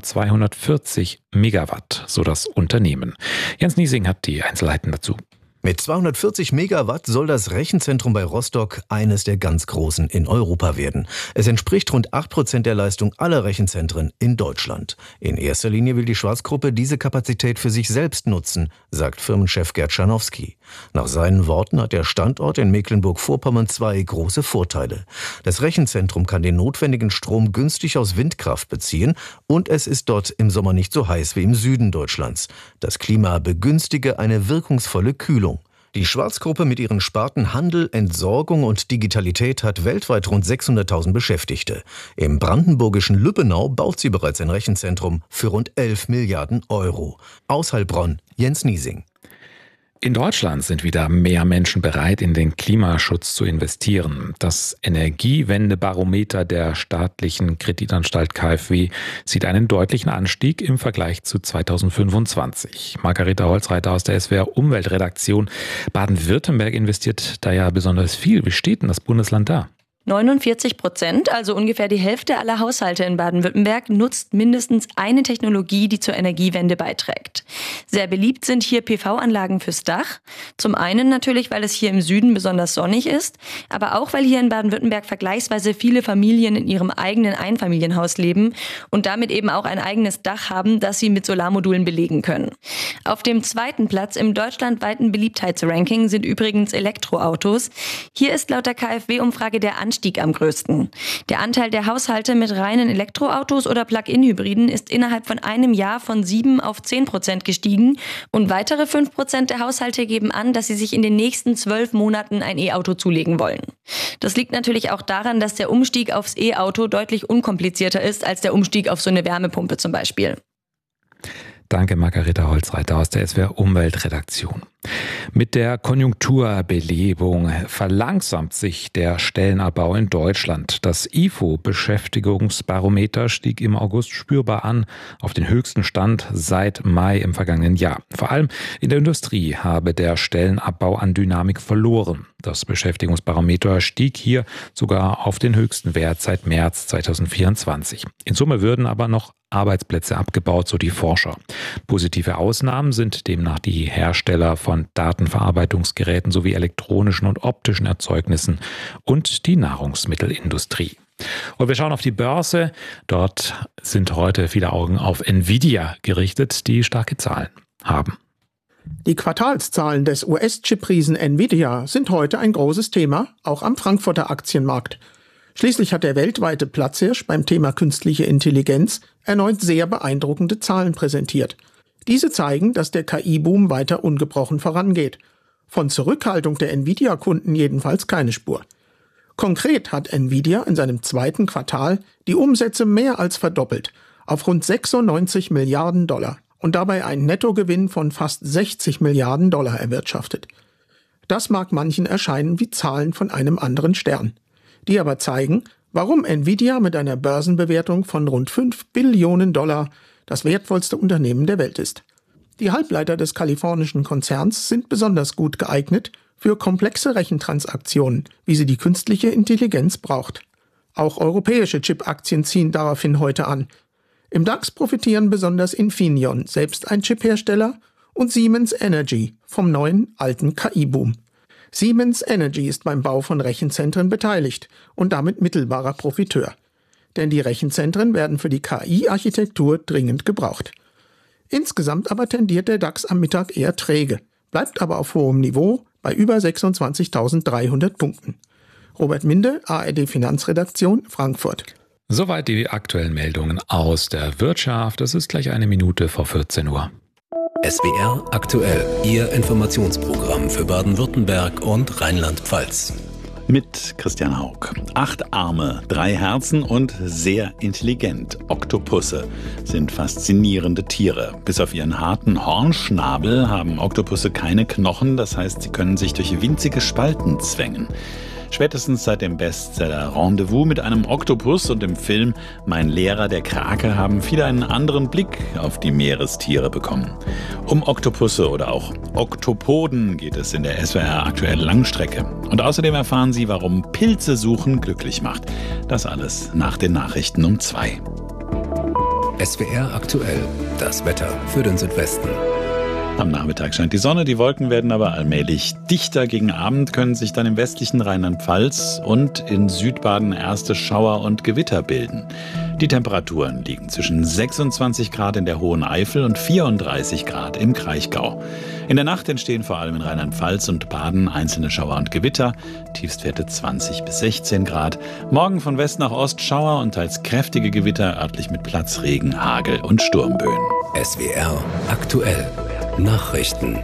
240 Megawatt, so das Unternehmen. Jens Niesing hat die Einzelheiten dazu. Mit 240 Megawatt soll das Rechenzentrum bei Rostock eines der ganz großen in Europa werden. Es entspricht rund 8% der Leistung aller Rechenzentren in Deutschland. In erster Linie will die Schwarzgruppe diese Kapazität für sich selbst nutzen, sagt Firmenchef Gerd Scharnowski. Nach seinen Worten hat der Standort in Mecklenburg-Vorpommern zwei große Vorteile. Das Rechenzentrum kann den notwendigen Strom günstig aus Windkraft beziehen und es ist dort im Sommer nicht so heiß wie im Süden Deutschlands. Das Klima begünstige eine wirkungsvolle Kühlung. Die Schwarzgruppe mit ihren Sparten Handel, Entsorgung und Digitalität hat weltweit rund 600.000 Beschäftigte. Im brandenburgischen Lübbenau baut sie bereits ein Rechenzentrum für rund 11 Milliarden €. Aus Heilbronn, Jens Niesing. In Deutschland sind wieder mehr Menschen bereit, in den Klimaschutz zu investieren. Das Energiewendebarometer der staatlichen Kreditanstalt KfW sieht einen deutlichen Anstieg im Vergleich zu 2025. Margareta Holzreiter aus der SWR Umweltredaktion. Baden-Württemberg investiert da ja besonders viel. Wie steht denn das Bundesland da? 49%, also ungefähr die Hälfte aller Haushalte in Baden-Württemberg, nutzt mindestens eine Technologie, die zur Energiewende beiträgt. Sehr beliebt sind hier PV-Anlagen fürs Dach. Zum einen natürlich, weil es hier im Süden besonders sonnig ist, aber auch, weil hier in Baden-Württemberg vergleichsweise viele Familien in ihrem eigenen Einfamilienhaus leben und damit eben auch ein eigenes Dach haben, das sie mit Solarmodulen belegen können. Auf dem zweiten Platz im deutschlandweiten Beliebtheitsranking sind übrigens Elektroautos. Hier ist laut der KfW-Umfrage der Anstieg am größten. Der Anteil der Haushalte mit reinen Elektroautos oder Plug-in-Hybriden ist innerhalb von einem Jahr von 7 auf 10% gestiegen und weitere 5% der Haushalte geben an, dass sie sich in den nächsten 12 Monaten ein E-Auto zulegen wollen. Das liegt natürlich auch daran, dass der Umstieg aufs E-Auto deutlich unkomplizierter ist als der Umstieg auf so eine Wärmepumpe zum Beispiel. Danke, Margareta Holzreiter aus der SWR Umweltredaktion. Mit der Konjunkturbelebung verlangsamt sich der Stellenabbau in Deutschland. Das IFO-Beschäftigungsbarometer stieg im August spürbar an, auf den höchsten Stand seit Mai im vergangenen Jahr. Vor allem in der Industrie habe der Stellenabbau an Dynamik verloren. Das Beschäftigungsbarometer stieg hier sogar auf den höchsten Wert seit März 2024. In Summe würden aber noch Arbeitsplätze abgebaut, so die Forscher. Positive Ausnahmen sind demnach die Hersteller von Datenverarbeitungsgeräten sowie elektronischen und optischen Erzeugnissen und die Nahrungsmittelindustrie. Und wir schauen auf die Börse. Dort sind heute viele Augen auf Nvidia gerichtet, die starke Zahlen haben. Die Quartalszahlen des US-Chip-Riesen Nvidia sind heute ein großes Thema, auch am Frankfurter Aktienmarkt. Schließlich hat der weltweite Platzhirsch beim Thema künstliche Intelligenz erneut sehr beeindruckende Zahlen präsentiert. Diese zeigen, dass der KI-Boom weiter ungebrochen vorangeht. Von Zurückhaltung der Nvidia-Kunden jedenfalls keine Spur. Konkret hat Nvidia in seinem zweiten Quartal die Umsätze mehr als verdoppelt, auf rund 96 Milliarden Dollar und dabei einen Nettogewinn von fast 60 Milliarden Dollar erwirtschaftet. Das mag manchen erscheinen wie Zahlen von einem anderen Stern. Die aber zeigen, warum Nvidia mit einer Börsenbewertung von rund 5 Billionen Dollar das wertvollste Unternehmen der Welt ist. Die Halbleiter des kalifornischen Konzerns sind besonders gut geeignet für komplexe Rechentransaktionen, wie sie die künstliche Intelligenz braucht. Auch europäische Chip-Aktien ziehen daraufhin heute an. Im DAX profitieren besonders Infineon, selbst ein Chiphersteller, und Siemens Energy vom neuen alten KI-Boom. Siemens Energy ist beim Bau von Rechenzentren beteiligt und damit mittelbarer Profiteur. Denn die Rechenzentren werden für die KI-Architektur dringend gebraucht. Insgesamt aber tendiert der DAX am Mittag eher träge, bleibt aber auf hohem Niveau bei über 26.300 Punkten. Robert Minde, ARD Finanzredaktion, Frankfurt. Soweit die aktuellen Meldungen aus der Wirtschaft. Es ist gleich 1 Minute vor 14 Uhr. SWR aktuell, Ihr Informationsprogramm für Baden-Württemberg und Rheinland-Pfalz. Mit Christian Haug. 8 Arme, 3 Herzen und sehr intelligent. Oktopusse sind faszinierende Tiere. Bis auf ihren harten Hornschnabel haben Oktopusse keine Knochen, das heißt, sie können sich durch winzige Spalten zwängen. Spätestens seit dem Bestseller Rendezvous mit einem Oktopus und dem Film Mein Lehrer der Krake haben viele einen anderen Blick auf die Meerestiere bekommen. Um Oktopusse oder auch Oktopoden geht es in der SWR aktuell Langstrecke. Und außerdem erfahren Sie, warum Pilze suchen glücklich macht. Das alles nach den Nachrichten um 2. SWR aktuell, das Wetter für den Südwesten. Am Nachmittag scheint die Sonne, die Wolken werden aber allmählich dichter. Gegen Abend können sich dann im westlichen Rheinland-Pfalz und in Südbaden erste Schauer und Gewitter bilden. Die Temperaturen liegen zwischen 26 Grad in der Hohen Eifel und 34 Grad im Kraichgau. In der Nacht entstehen vor allem in Rheinland-Pfalz und Baden einzelne Schauer und Gewitter, Tiefstwerte 20 bis 16 Grad. Morgen von West nach Ost Schauer und teils kräftige Gewitter, örtlich mit Platzregen, Hagel und Sturmböen. SWR aktuell. Nachrichten.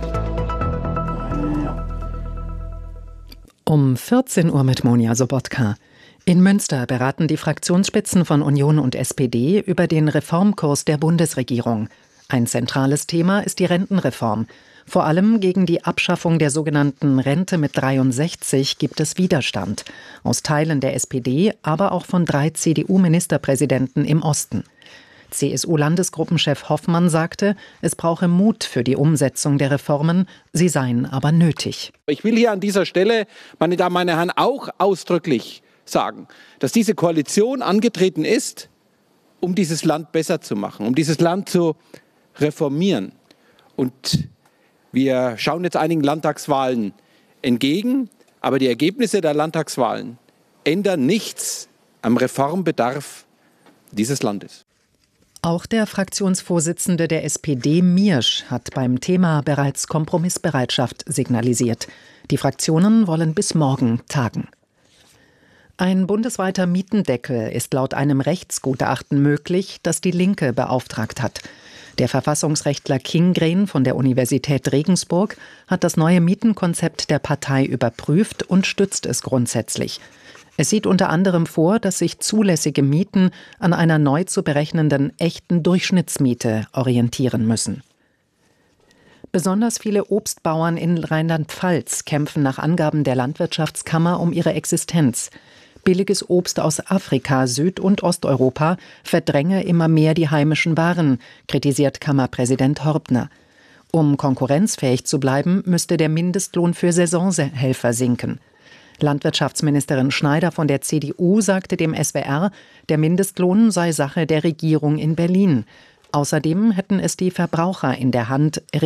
Um 14 Uhr mit Monja Sobotka. In Münster beraten die Fraktionsspitzen von Union und SPD über den Reformkurs der Bundesregierung. Ein zentrales Thema ist die Rentenreform. Vor allem gegen die Abschaffung der sogenannten Rente mit 63 gibt es Widerstand. Aus Teilen der SPD, aber auch von 3 CDU-Ministerpräsidenten im Osten. CSU-Landesgruppenchef Hoffmann sagte, es brauche Mut für die Umsetzung der Reformen, sie seien aber nötig. Ich will hier an dieser Stelle, meine Damen, meine Herren, auch ausdrücklich sagen, dass diese Koalition angetreten ist, um dieses Land besser zu machen, um dieses Land zu reformieren. Und wir schauen jetzt einigen Landtagswahlen entgegen, aber die Ergebnisse der Landtagswahlen ändern nichts am Reformbedarf dieses Landes. Auch der Fraktionsvorsitzende der SPD, Miersch, hat beim Thema bereits Kompromissbereitschaft signalisiert. Die Fraktionen wollen bis morgen tagen. Ein bundesweiter Mietendeckel ist laut einem Rechtsgutachten möglich, das die Linke beauftragt hat. Der Verfassungsrechtler Kinggren von der Universität Regensburg hat das neue Mietenkonzept der Partei überprüft und stützt es grundsätzlich. Es sieht unter anderem vor, dass sich zulässige Mieten an einer neu zu berechnenden echten Durchschnittsmiete orientieren müssen. Besonders viele Obstbauern in Rheinland-Pfalz kämpfen nach Angaben der Landwirtschaftskammer um ihre Existenz. Billiges Obst aus Afrika, Süd- und Osteuropa verdränge immer mehr die heimischen Waren, kritisiert Kammerpräsident Horpner. Um konkurrenzfähig zu bleiben, müsste der Mindestlohn für Saisonhelfer sinken. Landwirtschaftsministerin Schneider von der CDU sagte dem SWR, der Mindestlohn sei Sache der Regierung in Berlin. Außerdem hätten es die Verbraucher in der Hand,